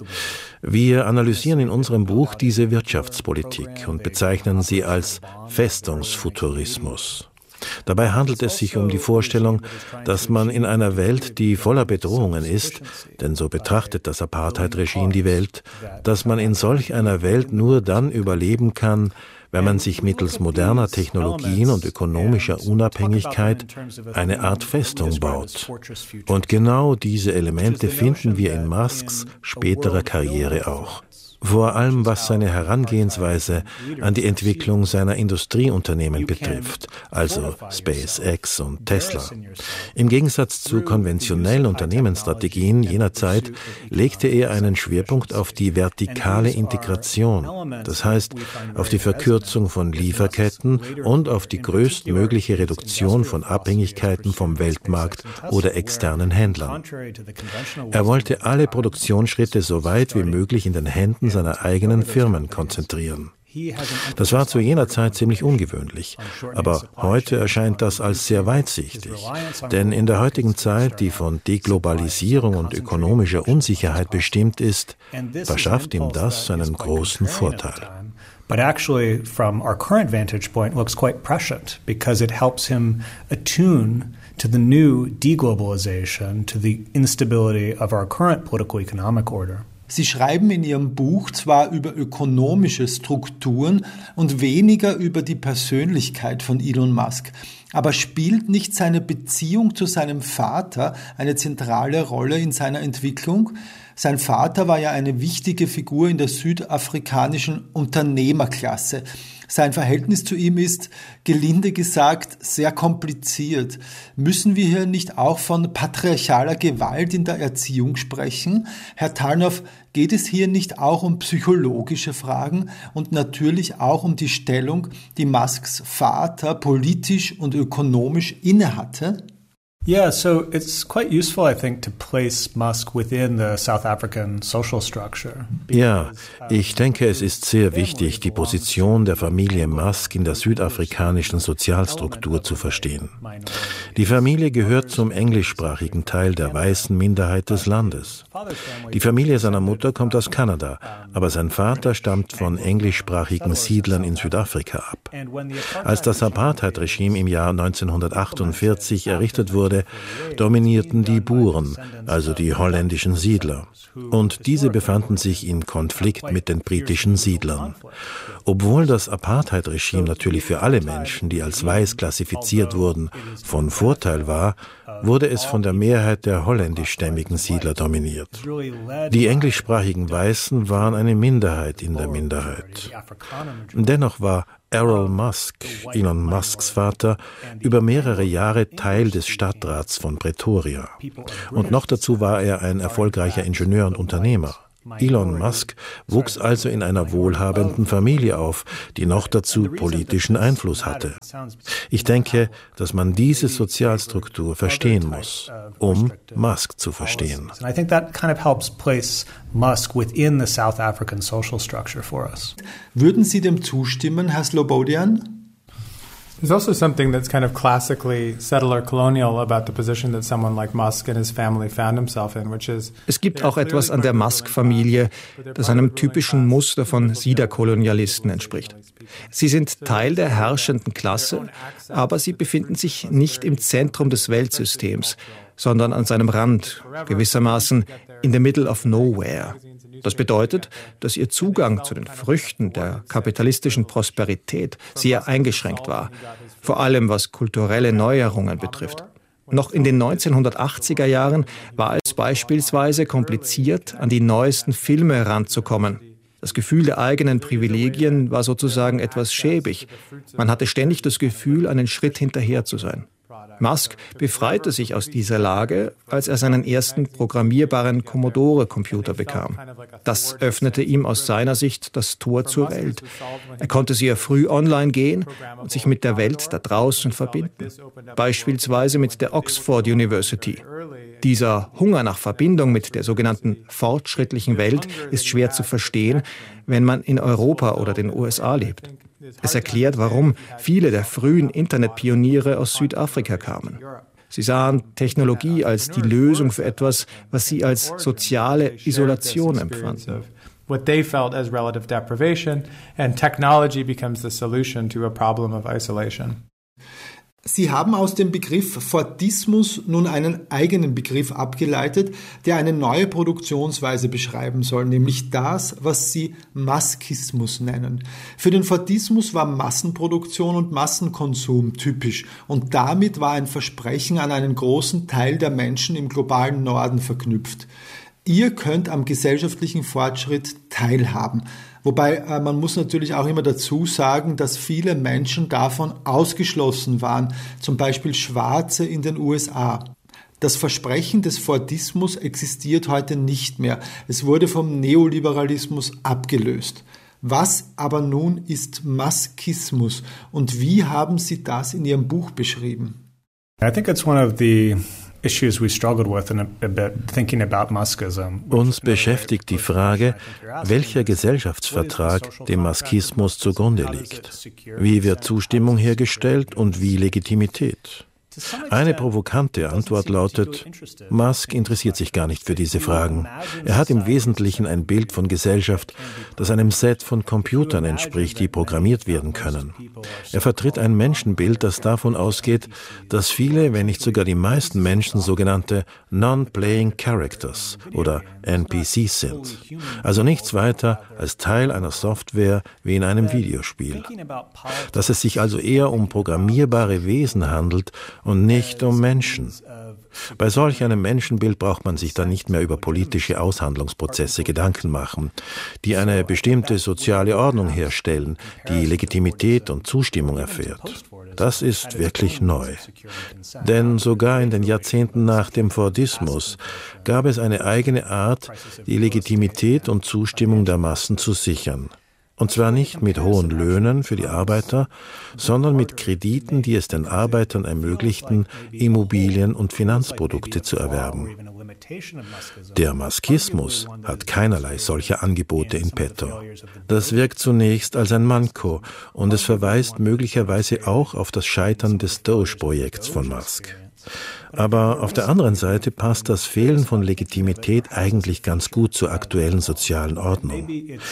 Wir analysieren in unserem Buch diese Wirtschaftspolitik und bezeichnen sie als Festungsfuturismus. Dabei handelt es sich um die Vorstellung, dass man in einer Welt, die voller Bedrohungen ist, denn so betrachtet das Apartheid-Regime die Welt, dass man in solch einer Welt nur dann überleben kann, wenn man sich mittels moderner Technologien und ökonomischer Unabhängigkeit eine Art Festung baut. Und genau diese Elemente finden wir in Musks späterer Karriere auch. Vor allem was seine Herangehensweise an die Entwicklung seiner Industrieunternehmen betrifft, also SpaceX und Tesla. Im Gegensatz zu konventionellen Unternehmensstrategien jener Zeit legte er einen Schwerpunkt auf die vertikale Integration, das heißt auf die Verkürzung von Lieferketten und auf die größtmögliche Reduktion von Abhängigkeiten vom Weltmarkt oder externen Händlern. Er wollte alle Produktionsschritte so weit wie möglich in den Händen seiner eigenen Firmen konzentrieren. Das war zu jener Zeit ziemlich ungewöhnlich, aber heute erscheint das als sehr weitsichtig. Denn in der heutigen Zeit, die von Deglobalisierung und ökonomischer Unsicherheit bestimmt ist, verschafft ihm das einen großen Vorteil. But actually, from our current vantage point, looks quite prescient because it helps him attune to the new deglobalization, to the instability of our current political economic order. Sie schreiben in Ihrem Buch zwar über ökonomische Strukturen und weniger über die Persönlichkeit von Elon Musk, aber spielt nicht seine Beziehung zu seinem Vater eine zentrale Rolle in seiner Entwicklung? Sein Vater war ja eine wichtige Figur in der südafrikanischen Unternehmerklasse. Sein Verhältnis zu ihm ist, gelinde gesagt, sehr kompliziert. Müssen wir hier nicht auch von patriarchaler Gewalt in der Erziehung sprechen? Herr Tarnoff, geht es hier nicht auch um psychologische Fragen und natürlich auch um die Stellung, die Musks Vater politisch und ökonomisch innehatte? Yeah, so it's quite useful, I think, to place Musk within the South African social structure. Ja, ich denke, es ist sehr wichtig, die Position der Familie Musk in der südafrikanischen Sozialstruktur zu verstehen. Die Familie gehört zum englischsprachigen Teil der weißen Minderheit des Landes. Die Familie seiner Mutter kommt aus Kanada, aber sein Vater stammt von englischsprachigen Siedlern in Südafrika ab. Als das Apartheid-Regime im Jahr neunzehnhundertachtundvierzig errichtet wurde, dominierten die Buren, also die holländischen Siedler. Und diese befanden sich in Konflikt mit den britischen Siedlern. Obwohl das Apartheid-Regime natürlich für alle Menschen, die als weiß klassifiziert wurden, von Vorteil war, wurde es von der Mehrheit der holländischstämmigen Siedler dominiert. Die englischsprachigen Weißen waren eine Minderheit in der Minderheit. Dennoch war Errol Musk, Elon Musks Vater, über mehrere Jahre Teil des Stadtrats von Pretoria. Und noch dazu war er ein erfolgreicher Ingenieur und Unternehmer. Elon Musk wuchs also in einer wohlhabenden Familie auf, die noch dazu politischen Einfluss hatte. Ich denke, dass man diese Sozialstruktur verstehen muss, um Musk zu verstehen. I think that kind of helps place Musk within the South African social structure for us. Würden Sie dem zustimmen, Herr Slobodian? There's also something that's kind of classically settler colonial about the position that someone like Musk and his family found himself in, which is Es gibt auch etwas an der Musk-Familie, das einem typischen Muster von Siederkolonialisten entspricht. Sie sind Teil der herrschenden Klasse, aber sie befinden sich nicht im Zentrum des Weltsystems, sondern an seinem Rand, gewissermaßen in the middle of nowhere. Das bedeutet, dass ihr Zugang zu den Früchten der kapitalistischen Prosperität sehr eingeschränkt war, vor allem was kulturelle Neuerungen betrifft. Noch in den neunzehnhundertachtziger Jahren war es beispielsweise kompliziert, an die neuesten Filme ranzukommen. Das Gefühl der eigenen Privilegien war sozusagen etwas schäbig. Man hatte ständig das Gefühl, einen Schritt hinterher zu sein. Musk befreite sich aus dieser Lage, als er seinen ersten programmierbaren Commodore-Computer bekam. Das öffnete ihm aus seiner Sicht das Tor zur Welt. Er konnte sehr früh online gehen und sich mit der Welt da draußen verbinden, beispielsweise mit der Oxford University. Dieser Hunger nach Verbindung mit der sogenannten fortschrittlichen Welt ist schwer zu verstehen, wenn man in Europa oder den U S A lebt. Es erklärt, warum viele der frühen Internetpioniere aus Südafrika kamen. Sie sahen Technologie als die Lösung für etwas, was sie als soziale Isolation empfanden. What they felt as relative deprivation, and technology becomes the solution to a problem of isolation. Sie haben aus dem Begriff Fordismus nun einen eigenen Begriff abgeleitet, der eine neue Produktionsweise beschreiben soll, nämlich das, was Sie Muskismus nennen. Für den Fordismus war Massenproduktion und Massenkonsum typisch und damit war ein Versprechen an einen großen Teil der Menschen im globalen Norden verknüpft. Ihr könnt am gesellschaftlichen Fortschritt teilhaben. Wobei äh, man muss natürlich auch immer dazu sagen, dass viele Menschen davon ausgeschlossen waren, zum Beispiel Schwarze in den U S A. Das Versprechen des Fordismus existiert heute nicht mehr. Es wurde vom Neoliberalismus abgelöst. Was aber nun ist Muskismus und wie haben Sie das in Ihrem Buch beschrieben? I think it's one of the Uns beschäftigt die Frage, welcher Gesellschaftsvertrag dem Muskismus zugrunde liegt. Wie wird Zustimmung hergestellt und wie Legitimität? Eine provokante Antwort lautet, Musk interessiert sich gar nicht für diese Fragen. Er hat im Wesentlichen ein Bild von Gesellschaft, das einem Set von Computern entspricht, die programmiert werden können. Er vertritt ein Menschenbild, das davon ausgeht, dass viele, wenn nicht sogar die meisten Menschen sogenannte Non-Playing Characters oder N P Cs sind. Also nichts weiter als Teil einer Software wie in einem Videospiel. Dass es sich also eher um programmierbare Wesen handelt und nicht um Menschen. Bei solch einem Menschenbild braucht man sich dann nicht mehr über politische Aushandlungsprozesse Gedanken machen, die eine bestimmte soziale Ordnung herstellen, die Legitimität und Zustimmung erfährt. Das ist wirklich neu. Denn sogar in den Jahrzehnten nach dem Fordismus gab es eine eigene Art, die Legitimität und Zustimmung der Massen zu sichern. Und zwar nicht mit hohen Löhnen für die Arbeiter, sondern mit Krediten, die es den Arbeitern ermöglichten, Immobilien und Finanzprodukte zu erwerben. Der Muskismus hat keinerlei solcher Angebote in petto. Das wirkt zunächst als ein Manko und es verweist möglicherweise auch auf das Scheitern des Doge-Projekts von Musk. Aber auf der anderen Seite passt das Fehlen von Legitimität eigentlich ganz gut zur aktuellen sozialen Ordnung.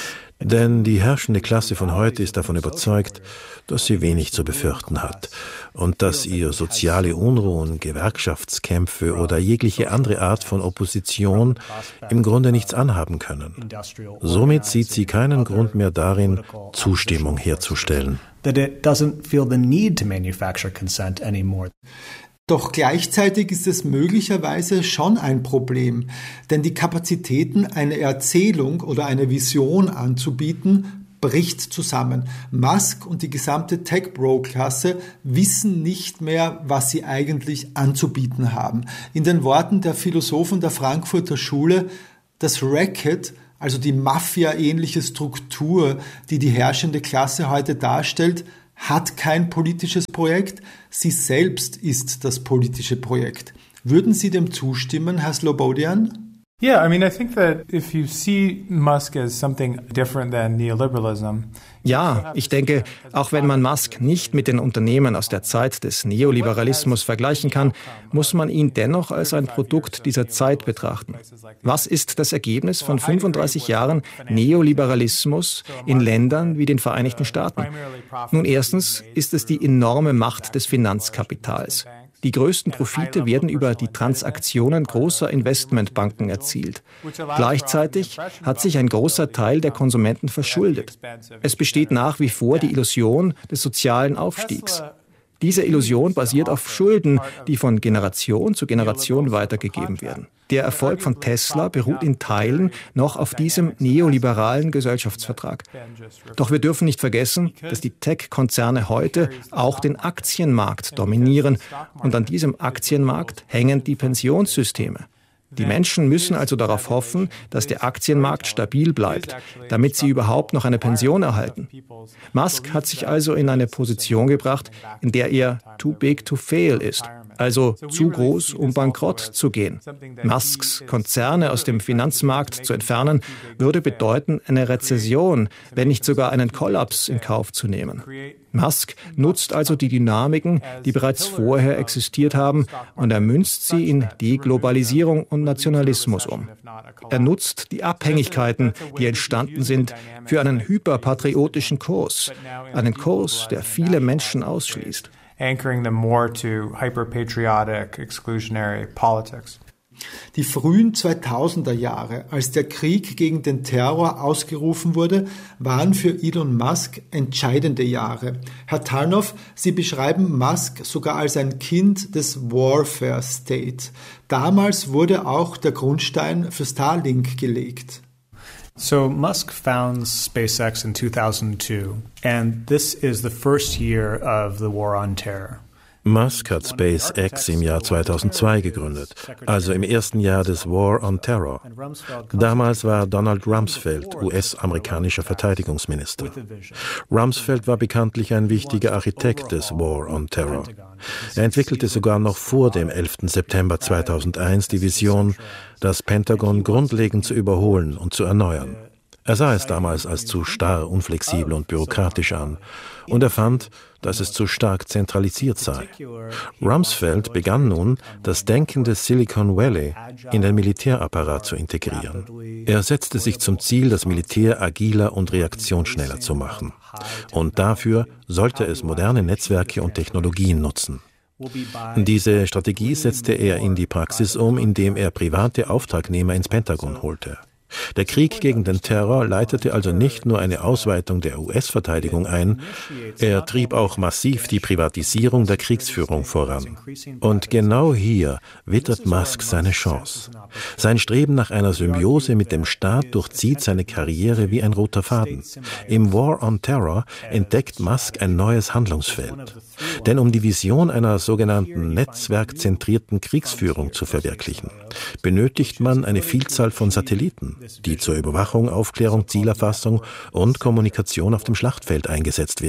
Denn die herrschende Klasse von heute ist davon überzeugt, dass sie wenig zu befürchten hat und dass ihr soziale Unruhen, Gewerkschaftskämpfe oder jegliche andere Art von Opposition im Grunde nichts anhaben können. Somit sieht sie keinen Grund mehr darin, Zustimmung herzustellen. That it doesn't feel the need to manufacture consent anymore. Doch gleichzeitig ist es möglicherweise schon ein Problem, denn die Kapazitäten, eine Erzählung oder eine Vision anzubieten, bricht zusammen. Musk und die gesamte Tech-Bro-Klasse wissen nicht mehr, was sie eigentlich anzubieten haben. In den Worten der Philosophen der Frankfurter Schule, das Racket, also die Mafia-ähnliche Struktur, die die herrschende Klasse heute darstellt, hat kein politisches Projekt, sie selbst ist das politische Projekt. Würden Sie dem zustimmen, Herr Slobodian? Yeah, I mean, I think that if you see Musk as something different than neoliberalism. Ja, ich denke, auch wenn man Musk nicht mit den Unternehmen aus der Zeit des Neoliberalismus vergleichen kann, muss man ihn dennoch als ein Produkt dieser Zeit betrachten. Was ist das Ergebnis von fünfunddreißig Jahren Neoliberalismus in Ländern wie den Vereinigten Staaten? Nun, erstens ist es die enorme Macht des Finanzkapitals. Die größten Profite werden über die Transaktionen großer Investmentbanken erzielt. Gleichzeitig hat sich ein großer Teil der Konsumenten verschuldet. Es besteht nach wie vor die Illusion des sozialen Aufstiegs. Diese Illusion basiert auf Schulden, die von Generation zu Generation weitergegeben werden. Der Erfolg von Tesla beruht in Teilen noch auf diesem neoliberalen Gesellschaftsvertrag. Doch wir dürfen nicht vergessen, dass die Tech-Konzerne heute auch den Aktienmarkt dominieren und an diesem Aktienmarkt hängen die Pensionssysteme. Die Menschen müssen also darauf hoffen, dass der Aktienmarkt stabil bleibt, damit sie überhaupt noch eine Pension erhalten. Musk hat sich also in eine Position gebracht, in der er too big to fail ist, also zu groß, um bankrott zu gehen. Musks Konzerne aus dem Finanzmarkt zu entfernen, würde bedeuten, eine Rezession, wenn nicht sogar einen Kollaps in Kauf zu nehmen. Musk nutzt also die Dynamiken, die bereits vorher existiert haben, und er münzt sie in Deglobalisierung und Nationalismus um. Er nutzt die Abhängigkeiten, die entstanden sind, für einen hyperpatriotischen Kurs, einen Kurs, der viele Menschen ausschließt. Anchoring them more to hyper-patriotic, exclusionary politics. Die frühen zweitausender Jahre, als der Krieg gegen den Terror ausgerufen wurde, waren für Elon Musk entscheidende Jahre. Herr Tarnow, Sie beschreiben Musk sogar als ein Kind des Warfare State. Damals wurde auch der Grundstein für Starlink gelegt. So Musk founds SpaceX in two thousand two, and this is the first year of the War on Terror. Musk hat SpaceX im Jahr zweitausendzwei gegründet, also im ersten Jahr des War on Terror. Damals war Donald Rumsfeld U S-amerikanischer Verteidigungsminister. Rumsfeld war bekanntlich ein wichtiger Architekt des War on Terror. Er entwickelte sogar noch vor dem elften September zweitausendeins die Vision, das Pentagon grundlegend zu überholen und zu erneuern. Er sah es damals als zu starr, unflexibel und bürokratisch an und er fand, dass es zu stark zentralisiert sei. Rumsfeld begann nun, das Denken des Silicon Valley in den Militärapparat zu integrieren. Er setzte sich zum Ziel, das Militär agiler und reaktionsschneller zu machen. Und dafür sollte es moderne Netzwerke und Technologien nutzen. Diese Strategie setzte er in die Praxis um, indem er private Auftragnehmer ins Pentagon holte. Der Krieg gegen den Terror leitete also nicht nur eine Ausweitung der U S-Verteidigung ein, er trieb auch massiv die Privatisierung der Kriegsführung voran. Und genau hier wittert Musk seine Chance. Sein Streben nach einer Symbiose mit dem Staat durchzieht seine Karriere wie ein roter Faden. Im War on Terror entdeckt Musk ein neues Handlungsfeld. Denn um die Vision einer sogenannten netzwerkzentrierten Kriegsführung zu verwirklichen, benötigt man eine Vielzahl von Satelliten, die zur Überwachung, Aufklärung, Zielerfassung und Kommunikation auf dem Schlachtfeld eingesetzt werden.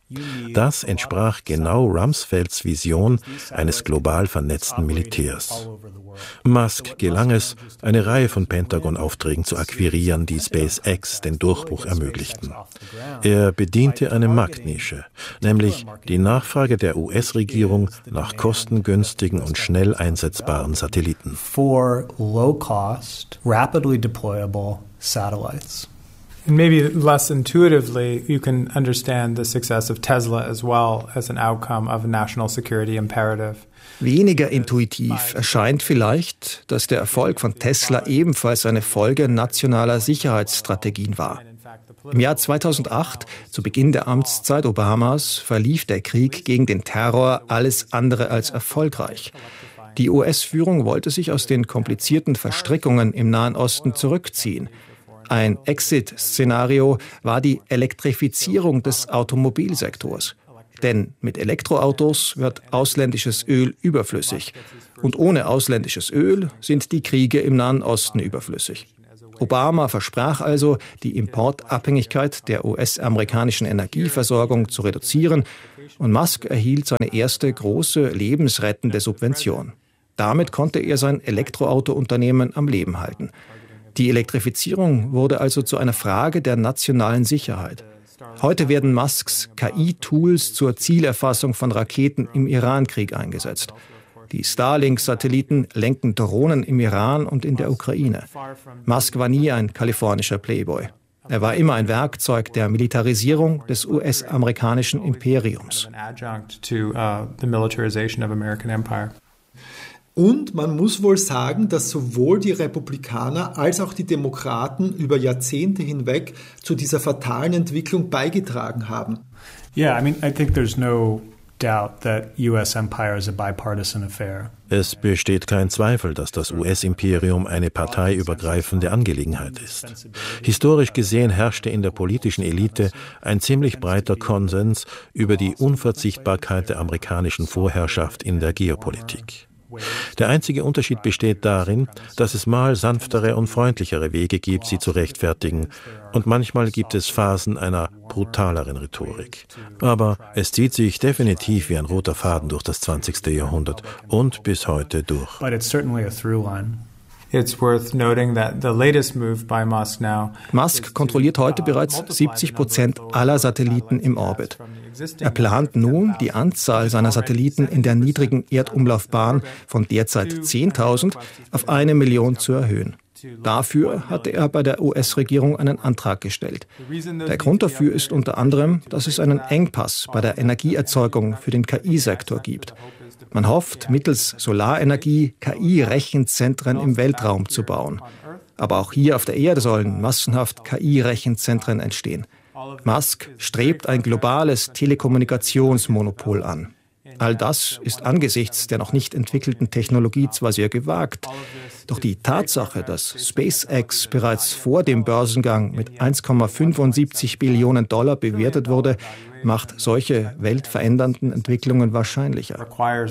Das entsprach genau Rumsfelds Vision eines global vernetzten Militärs. Musk gelang es, eine Reihe von Pentagon-Aufträgen zu akquirieren, die SpaceX den Durchbruch ermöglichten. Er bediente eine Marktnische, nämlich die Nachfrage der U S-Regierung nach kostengünstigen und schnell einsetzbaren Satelliten. For low-cost, rapidly deployable satellites. And maybe less intuitively, you can understand the success of Tesla as well as an outcome of a national security imperative. Weniger intuitiv erscheint vielleicht, dass der Erfolg von Tesla ebenfalls eine Folge nationaler Sicherheitsstrategien war. Im Jahr zweitausendacht, zu Beginn der Amtszeit Obamas, verlief der Krieg gegen den Terror alles andere als erfolgreich. Die U S-Führung wollte sich aus den komplizierten Verstrickungen im Nahen Osten zurückziehen. Ein Exit-Szenario war die Elektrifizierung des Automobilsektors. Denn mit Elektroautos wird ausländisches Öl überflüssig. Und ohne ausländisches Öl sind die Kriege im Nahen Osten überflüssig. Obama versprach also, die Importabhängigkeit der U S-amerikanischen Energieversorgung zu reduzieren, und Musk erhielt seine erste große lebensrettende Subvention. Damit konnte er sein Elektroauto-Unternehmen am Leben halten. Die Elektrifizierung wurde also zu einer Frage der nationalen Sicherheit. Heute werden Musks K I-Tools zur Zielerfassung von Raketen im Irankrieg eingesetzt. Die Starlink-Satelliten lenken Drohnen im Iran und in der Ukraine. Musk war nie ein kalifornischer Playboy. Er war immer ein Werkzeug der Militarisierung des U S-amerikanischen Imperiums. Und man muss wohl sagen, dass sowohl die Republikaner als auch die Demokraten über Jahrzehnte hinweg zu dieser fatalen Entwicklung beigetragen haben. Yeah, I mean, I think there's no doubt that U S empire is a bipartisan affair. Es besteht kein Zweifel, dass das U S-Imperium eine parteiübergreifende Angelegenheit ist. Historisch gesehen herrschte in der politischen Elite ein ziemlich breiter Konsens über die Unverzichtbarkeit der amerikanischen Vorherrschaft in der Geopolitik. Der einzige Unterschied besteht darin, dass es mal sanftere und freundlichere Wege gibt, sie zu rechtfertigen, und manchmal gibt es Phasen einer brutaleren Rhetorik. Aber es zieht sich definitiv wie ein roter Faden durch das zwanzigste Jahrhundert und bis heute durch. But it's certainly a through line. It's worth noting that the latest move by Musk now. Musk kontrolliert heute bereits siebzig Prozent aller Satelliten im Orbit. Er plant nun, die Anzahl seiner Satelliten in der niedrigen Erdumlaufbahn von derzeit zehntausend auf eine Million zu erhöhen. Dafür hatte er bei der U S-Regierung einen Antrag gestellt. Der Grund dafür ist unter anderem, dass es einen Engpass bei der Energieerzeugung für den K I-Sektor gibt. Man hofft, mittels Solarenergie K I-Rechenzentren im Weltraum zu bauen. Aber auch hier auf der Erde sollen massenhaft K I-Rechenzentren entstehen. Musk strebt ein globales Telekommunikationsmonopol an. All das ist angesichts der noch nicht entwickelten Technologie zwar sehr gewagt, doch die Tatsache, dass SpaceX bereits vor dem Börsengang mit eins Komma fünfundsiebzig Billionen Dollar bewertet wurde, macht solche weltverändernden Entwicklungen wahrscheinlicher.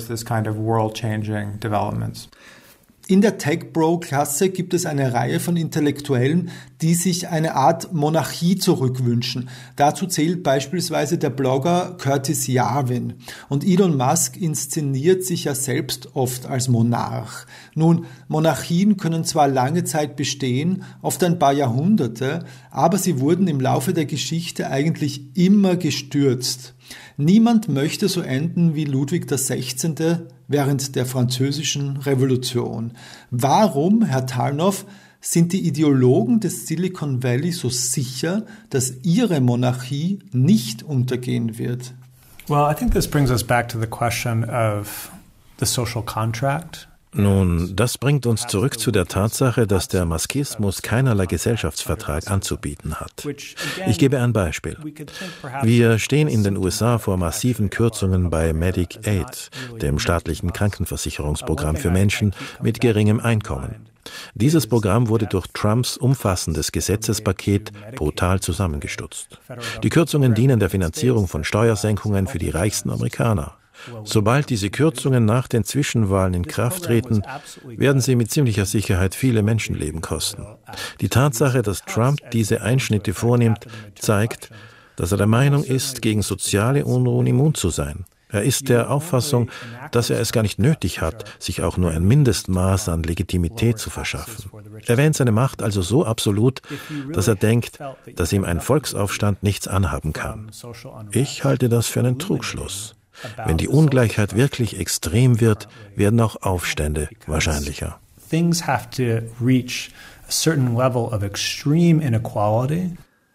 In der Tech-Bro-Klasse gibt es eine Reihe von Intellektuellen, die sich eine Art Monarchie zurückwünschen. Dazu zählt beispielsweise der Blogger Curtis Yarvin. Und Elon Musk inszeniert sich ja selbst oft als Monarch. Nun, Monarchien können zwar lange Zeit bestehen, oft ein paar Jahrhunderte, aber sie wurden im Laufe der Geschichte eigentlich immer gestürzt. Niemand möchte so enden wie Ludwig der Sechzehnte während der Französischen Revolution. Warum, Herr Talnow, sind die Ideologen des Silicon Valley so sicher, dass ihre Monarchie nicht untergehen wird? Well, I think this brings us back to the question of the social contract. Nun, das bringt uns zurück zu der Tatsache, dass der Muskismus keinerlei Gesellschaftsvertrag anzubieten hat. Ich gebe ein Beispiel. Wir stehen in den U S A vor massiven Kürzungen bei Medicaid, dem staatlichen Krankenversicherungsprogramm für Menschen mit geringem Einkommen. Dieses Programm wurde durch Trumps umfassendes Gesetzespaket brutal zusammengestutzt. Die Kürzungen dienen der Finanzierung von Steuersenkungen für die reichsten Amerikaner. Sobald diese Kürzungen nach den Zwischenwahlen in Kraft treten, werden sie mit ziemlicher Sicherheit viele Menschenleben kosten. Die Tatsache, dass Trump diese Einschnitte vornimmt, zeigt, dass er der Meinung ist, gegen soziale Unruhen immun zu sein. Er ist der Auffassung, dass er es gar nicht nötig hat, sich auch nur ein Mindestmaß an Legitimität zu verschaffen. Er wähnt seine Macht also so absolut, dass er denkt, dass ihm ein Volksaufstand nichts anhaben kann. Ich halte das für einen Trugschluss. Wenn die Ungleichheit wirklich extrem wird, werden auch Aufstände wahrscheinlicher. Things have to reach a certain level of extreme inequality.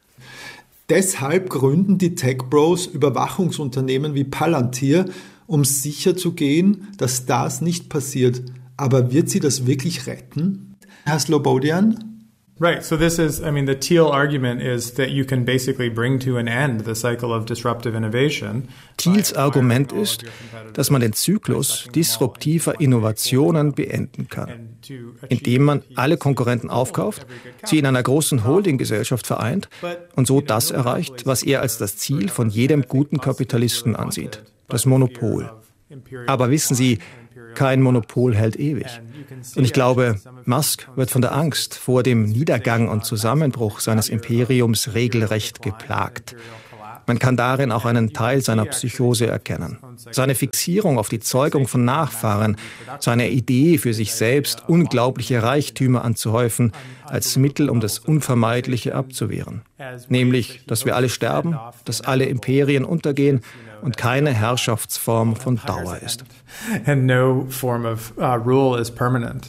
Deshalb gründen die Tech-Bros Überwachungsunternehmen wie Palantir, um sicherzugehen, dass das nicht passiert. Aber wird sie das wirklich retten? Herr Slobodian? Right. So this is, I mean, the Thiel argument is that you can basically bring to an end the cycle of disruptive innovation. Thiels Argument ist, dass man den Zyklus disruptiver Innovationen beenden kann, indem man alle Konkurrenten aufkauft, sie in einer großen Holdinggesellschaft vereint und so das erreicht, was er als das Ziel von jedem guten Kapitalisten ansieht, das Monopol. Aber wissen Sie, kein Monopol hält ewig. Und ich glaube, Musk wird von der Angst vor dem Niedergang und Zusammenbruch seines Imperiums regelrecht geplagt. Man kann darin auch einen Teil seiner Psychose erkennen. Seine Fixierung auf die Zeugung von Nachfahren, seine Idee für sich selbst, unglaubliche Reichtümer anzuhäufen, als Mittel, um das Unvermeidliche abzuwehren. Nämlich, dass wir alle sterben, dass alle Imperien untergehen und keine Herrschaftsform von Dauer ist. And no form of uh, rule is permanent.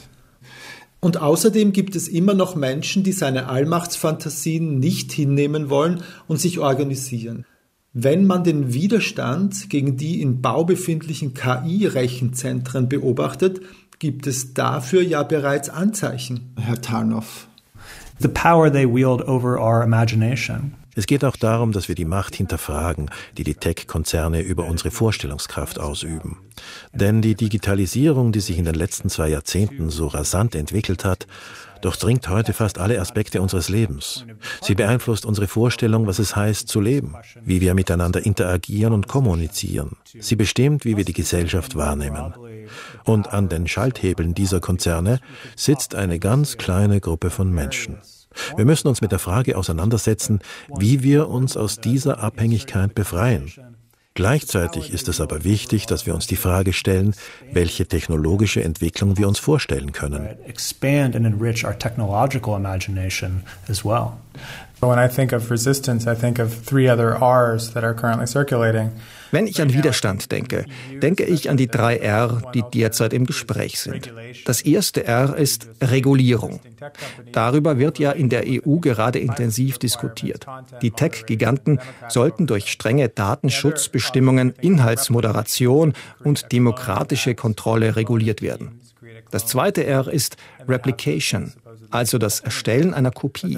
Und außerdem gibt es immer noch Menschen, die seine Allmachtsfantasien nicht hinnehmen wollen und sich organisieren. Wenn man den Widerstand gegen die in Bau befindlichen K I-Rechenzentren beobachtet, gibt es dafür ja bereits Anzeichen, Herr Tarnow. The power they wield over our imagination. Es geht auch darum, dass wir die Macht hinterfragen, die die Tech-Konzerne über unsere Vorstellungskraft ausüben. Denn die Digitalisierung, die sich in den letzten zwei Jahrzehnten so rasant entwickelt hat, durchdringt heute fast alle Aspekte unseres Lebens. Sie beeinflusst unsere Vorstellung, was es heißt zu leben, wie wir miteinander interagieren und kommunizieren. Sie bestimmt, wie wir die Gesellschaft wahrnehmen. Und an den Schalthebeln dieser Konzerne sitzt eine ganz kleine Gruppe von Menschen. Wir müssen uns mit der Frage auseinandersetzen, wie wir uns aus dieser Abhängigkeit befreien. Gleichzeitig ist es aber wichtig, dass wir uns die Frage stellen, welche technologische Entwicklung wir uns vorstellen können. Expand and enrich our technological imagination as well. When I think of resistance, I think of three other R's that are currently circulating. Wenn ich an Widerstand denke, denke ich an die drei R, die derzeit im Gespräch sind. Das erste R ist Regulierung. Darüber wird ja in der E U gerade intensiv diskutiert. Die Tech-Giganten sollten durch strenge Datenschutzbestimmungen, Inhaltsmoderation und demokratische Kontrolle reguliert werden. Das zweite R ist Replication, also das Erstellen einer Kopie.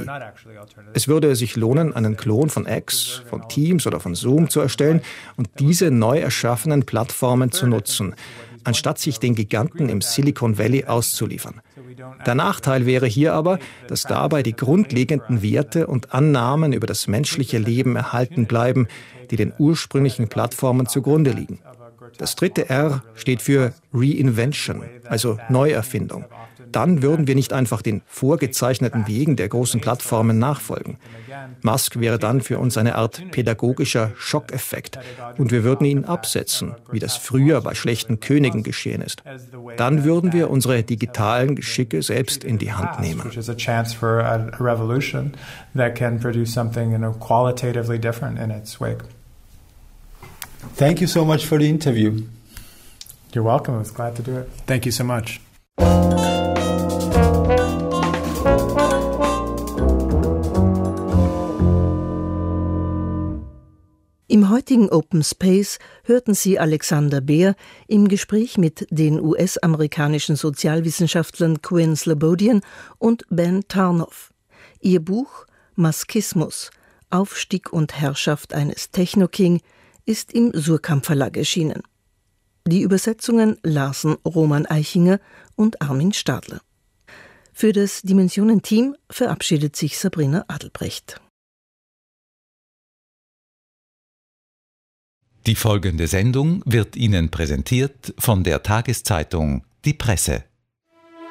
Es würde sich lohnen, einen Klon von X, von Teams oder von Zoom zu erstellen und diese neu erschaffenen Plattformen zu nutzen, anstatt sich den Giganten im Silicon Valley auszuliefern. Der Nachteil wäre hier aber, dass dabei die grundlegenden Werte und Annahmen über das menschliche Leben erhalten bleiben, die den ursprünglichen Plattformen zugrunde liegen. Das dritte R steht für Reinvention, also Neuerfindung. Dann würden wir nicht einfach den vorgezeichneten Wegen der großen Plattformen nachfolgen. Musk wäre dann für uns eine Art pädagogischer Schockeffekt und wir würden ihn absetzen, wie das früher bei schlechten Königen geschehen ist. Dann würden wir unsere digitalen Geschicke selbst in die Hand nehmen. Thank you so much for the interview. You're welcome. I was glad to do it. Thank you so much. Im heutigen Open Space hörten Sie Alexander Beer im Gespräch mit den U S-amerikanischen Sozialwissenschaftlern Quinn Slobodian und Ben Tarnow. Ihr Buch Muskismus – Aufstieg und Herrschaft eines Techno-King ist im Suhrkamp Verlag erschienen. Die Übersetzungen lasen Roman Eichinger und Armin Stadler. Für das Dimensionen-Team verabschiedet sich Sabrina Adelbrecht. Die folgende Sendung wird Ihnen präsentiert von der Tageszeitung Die Presse.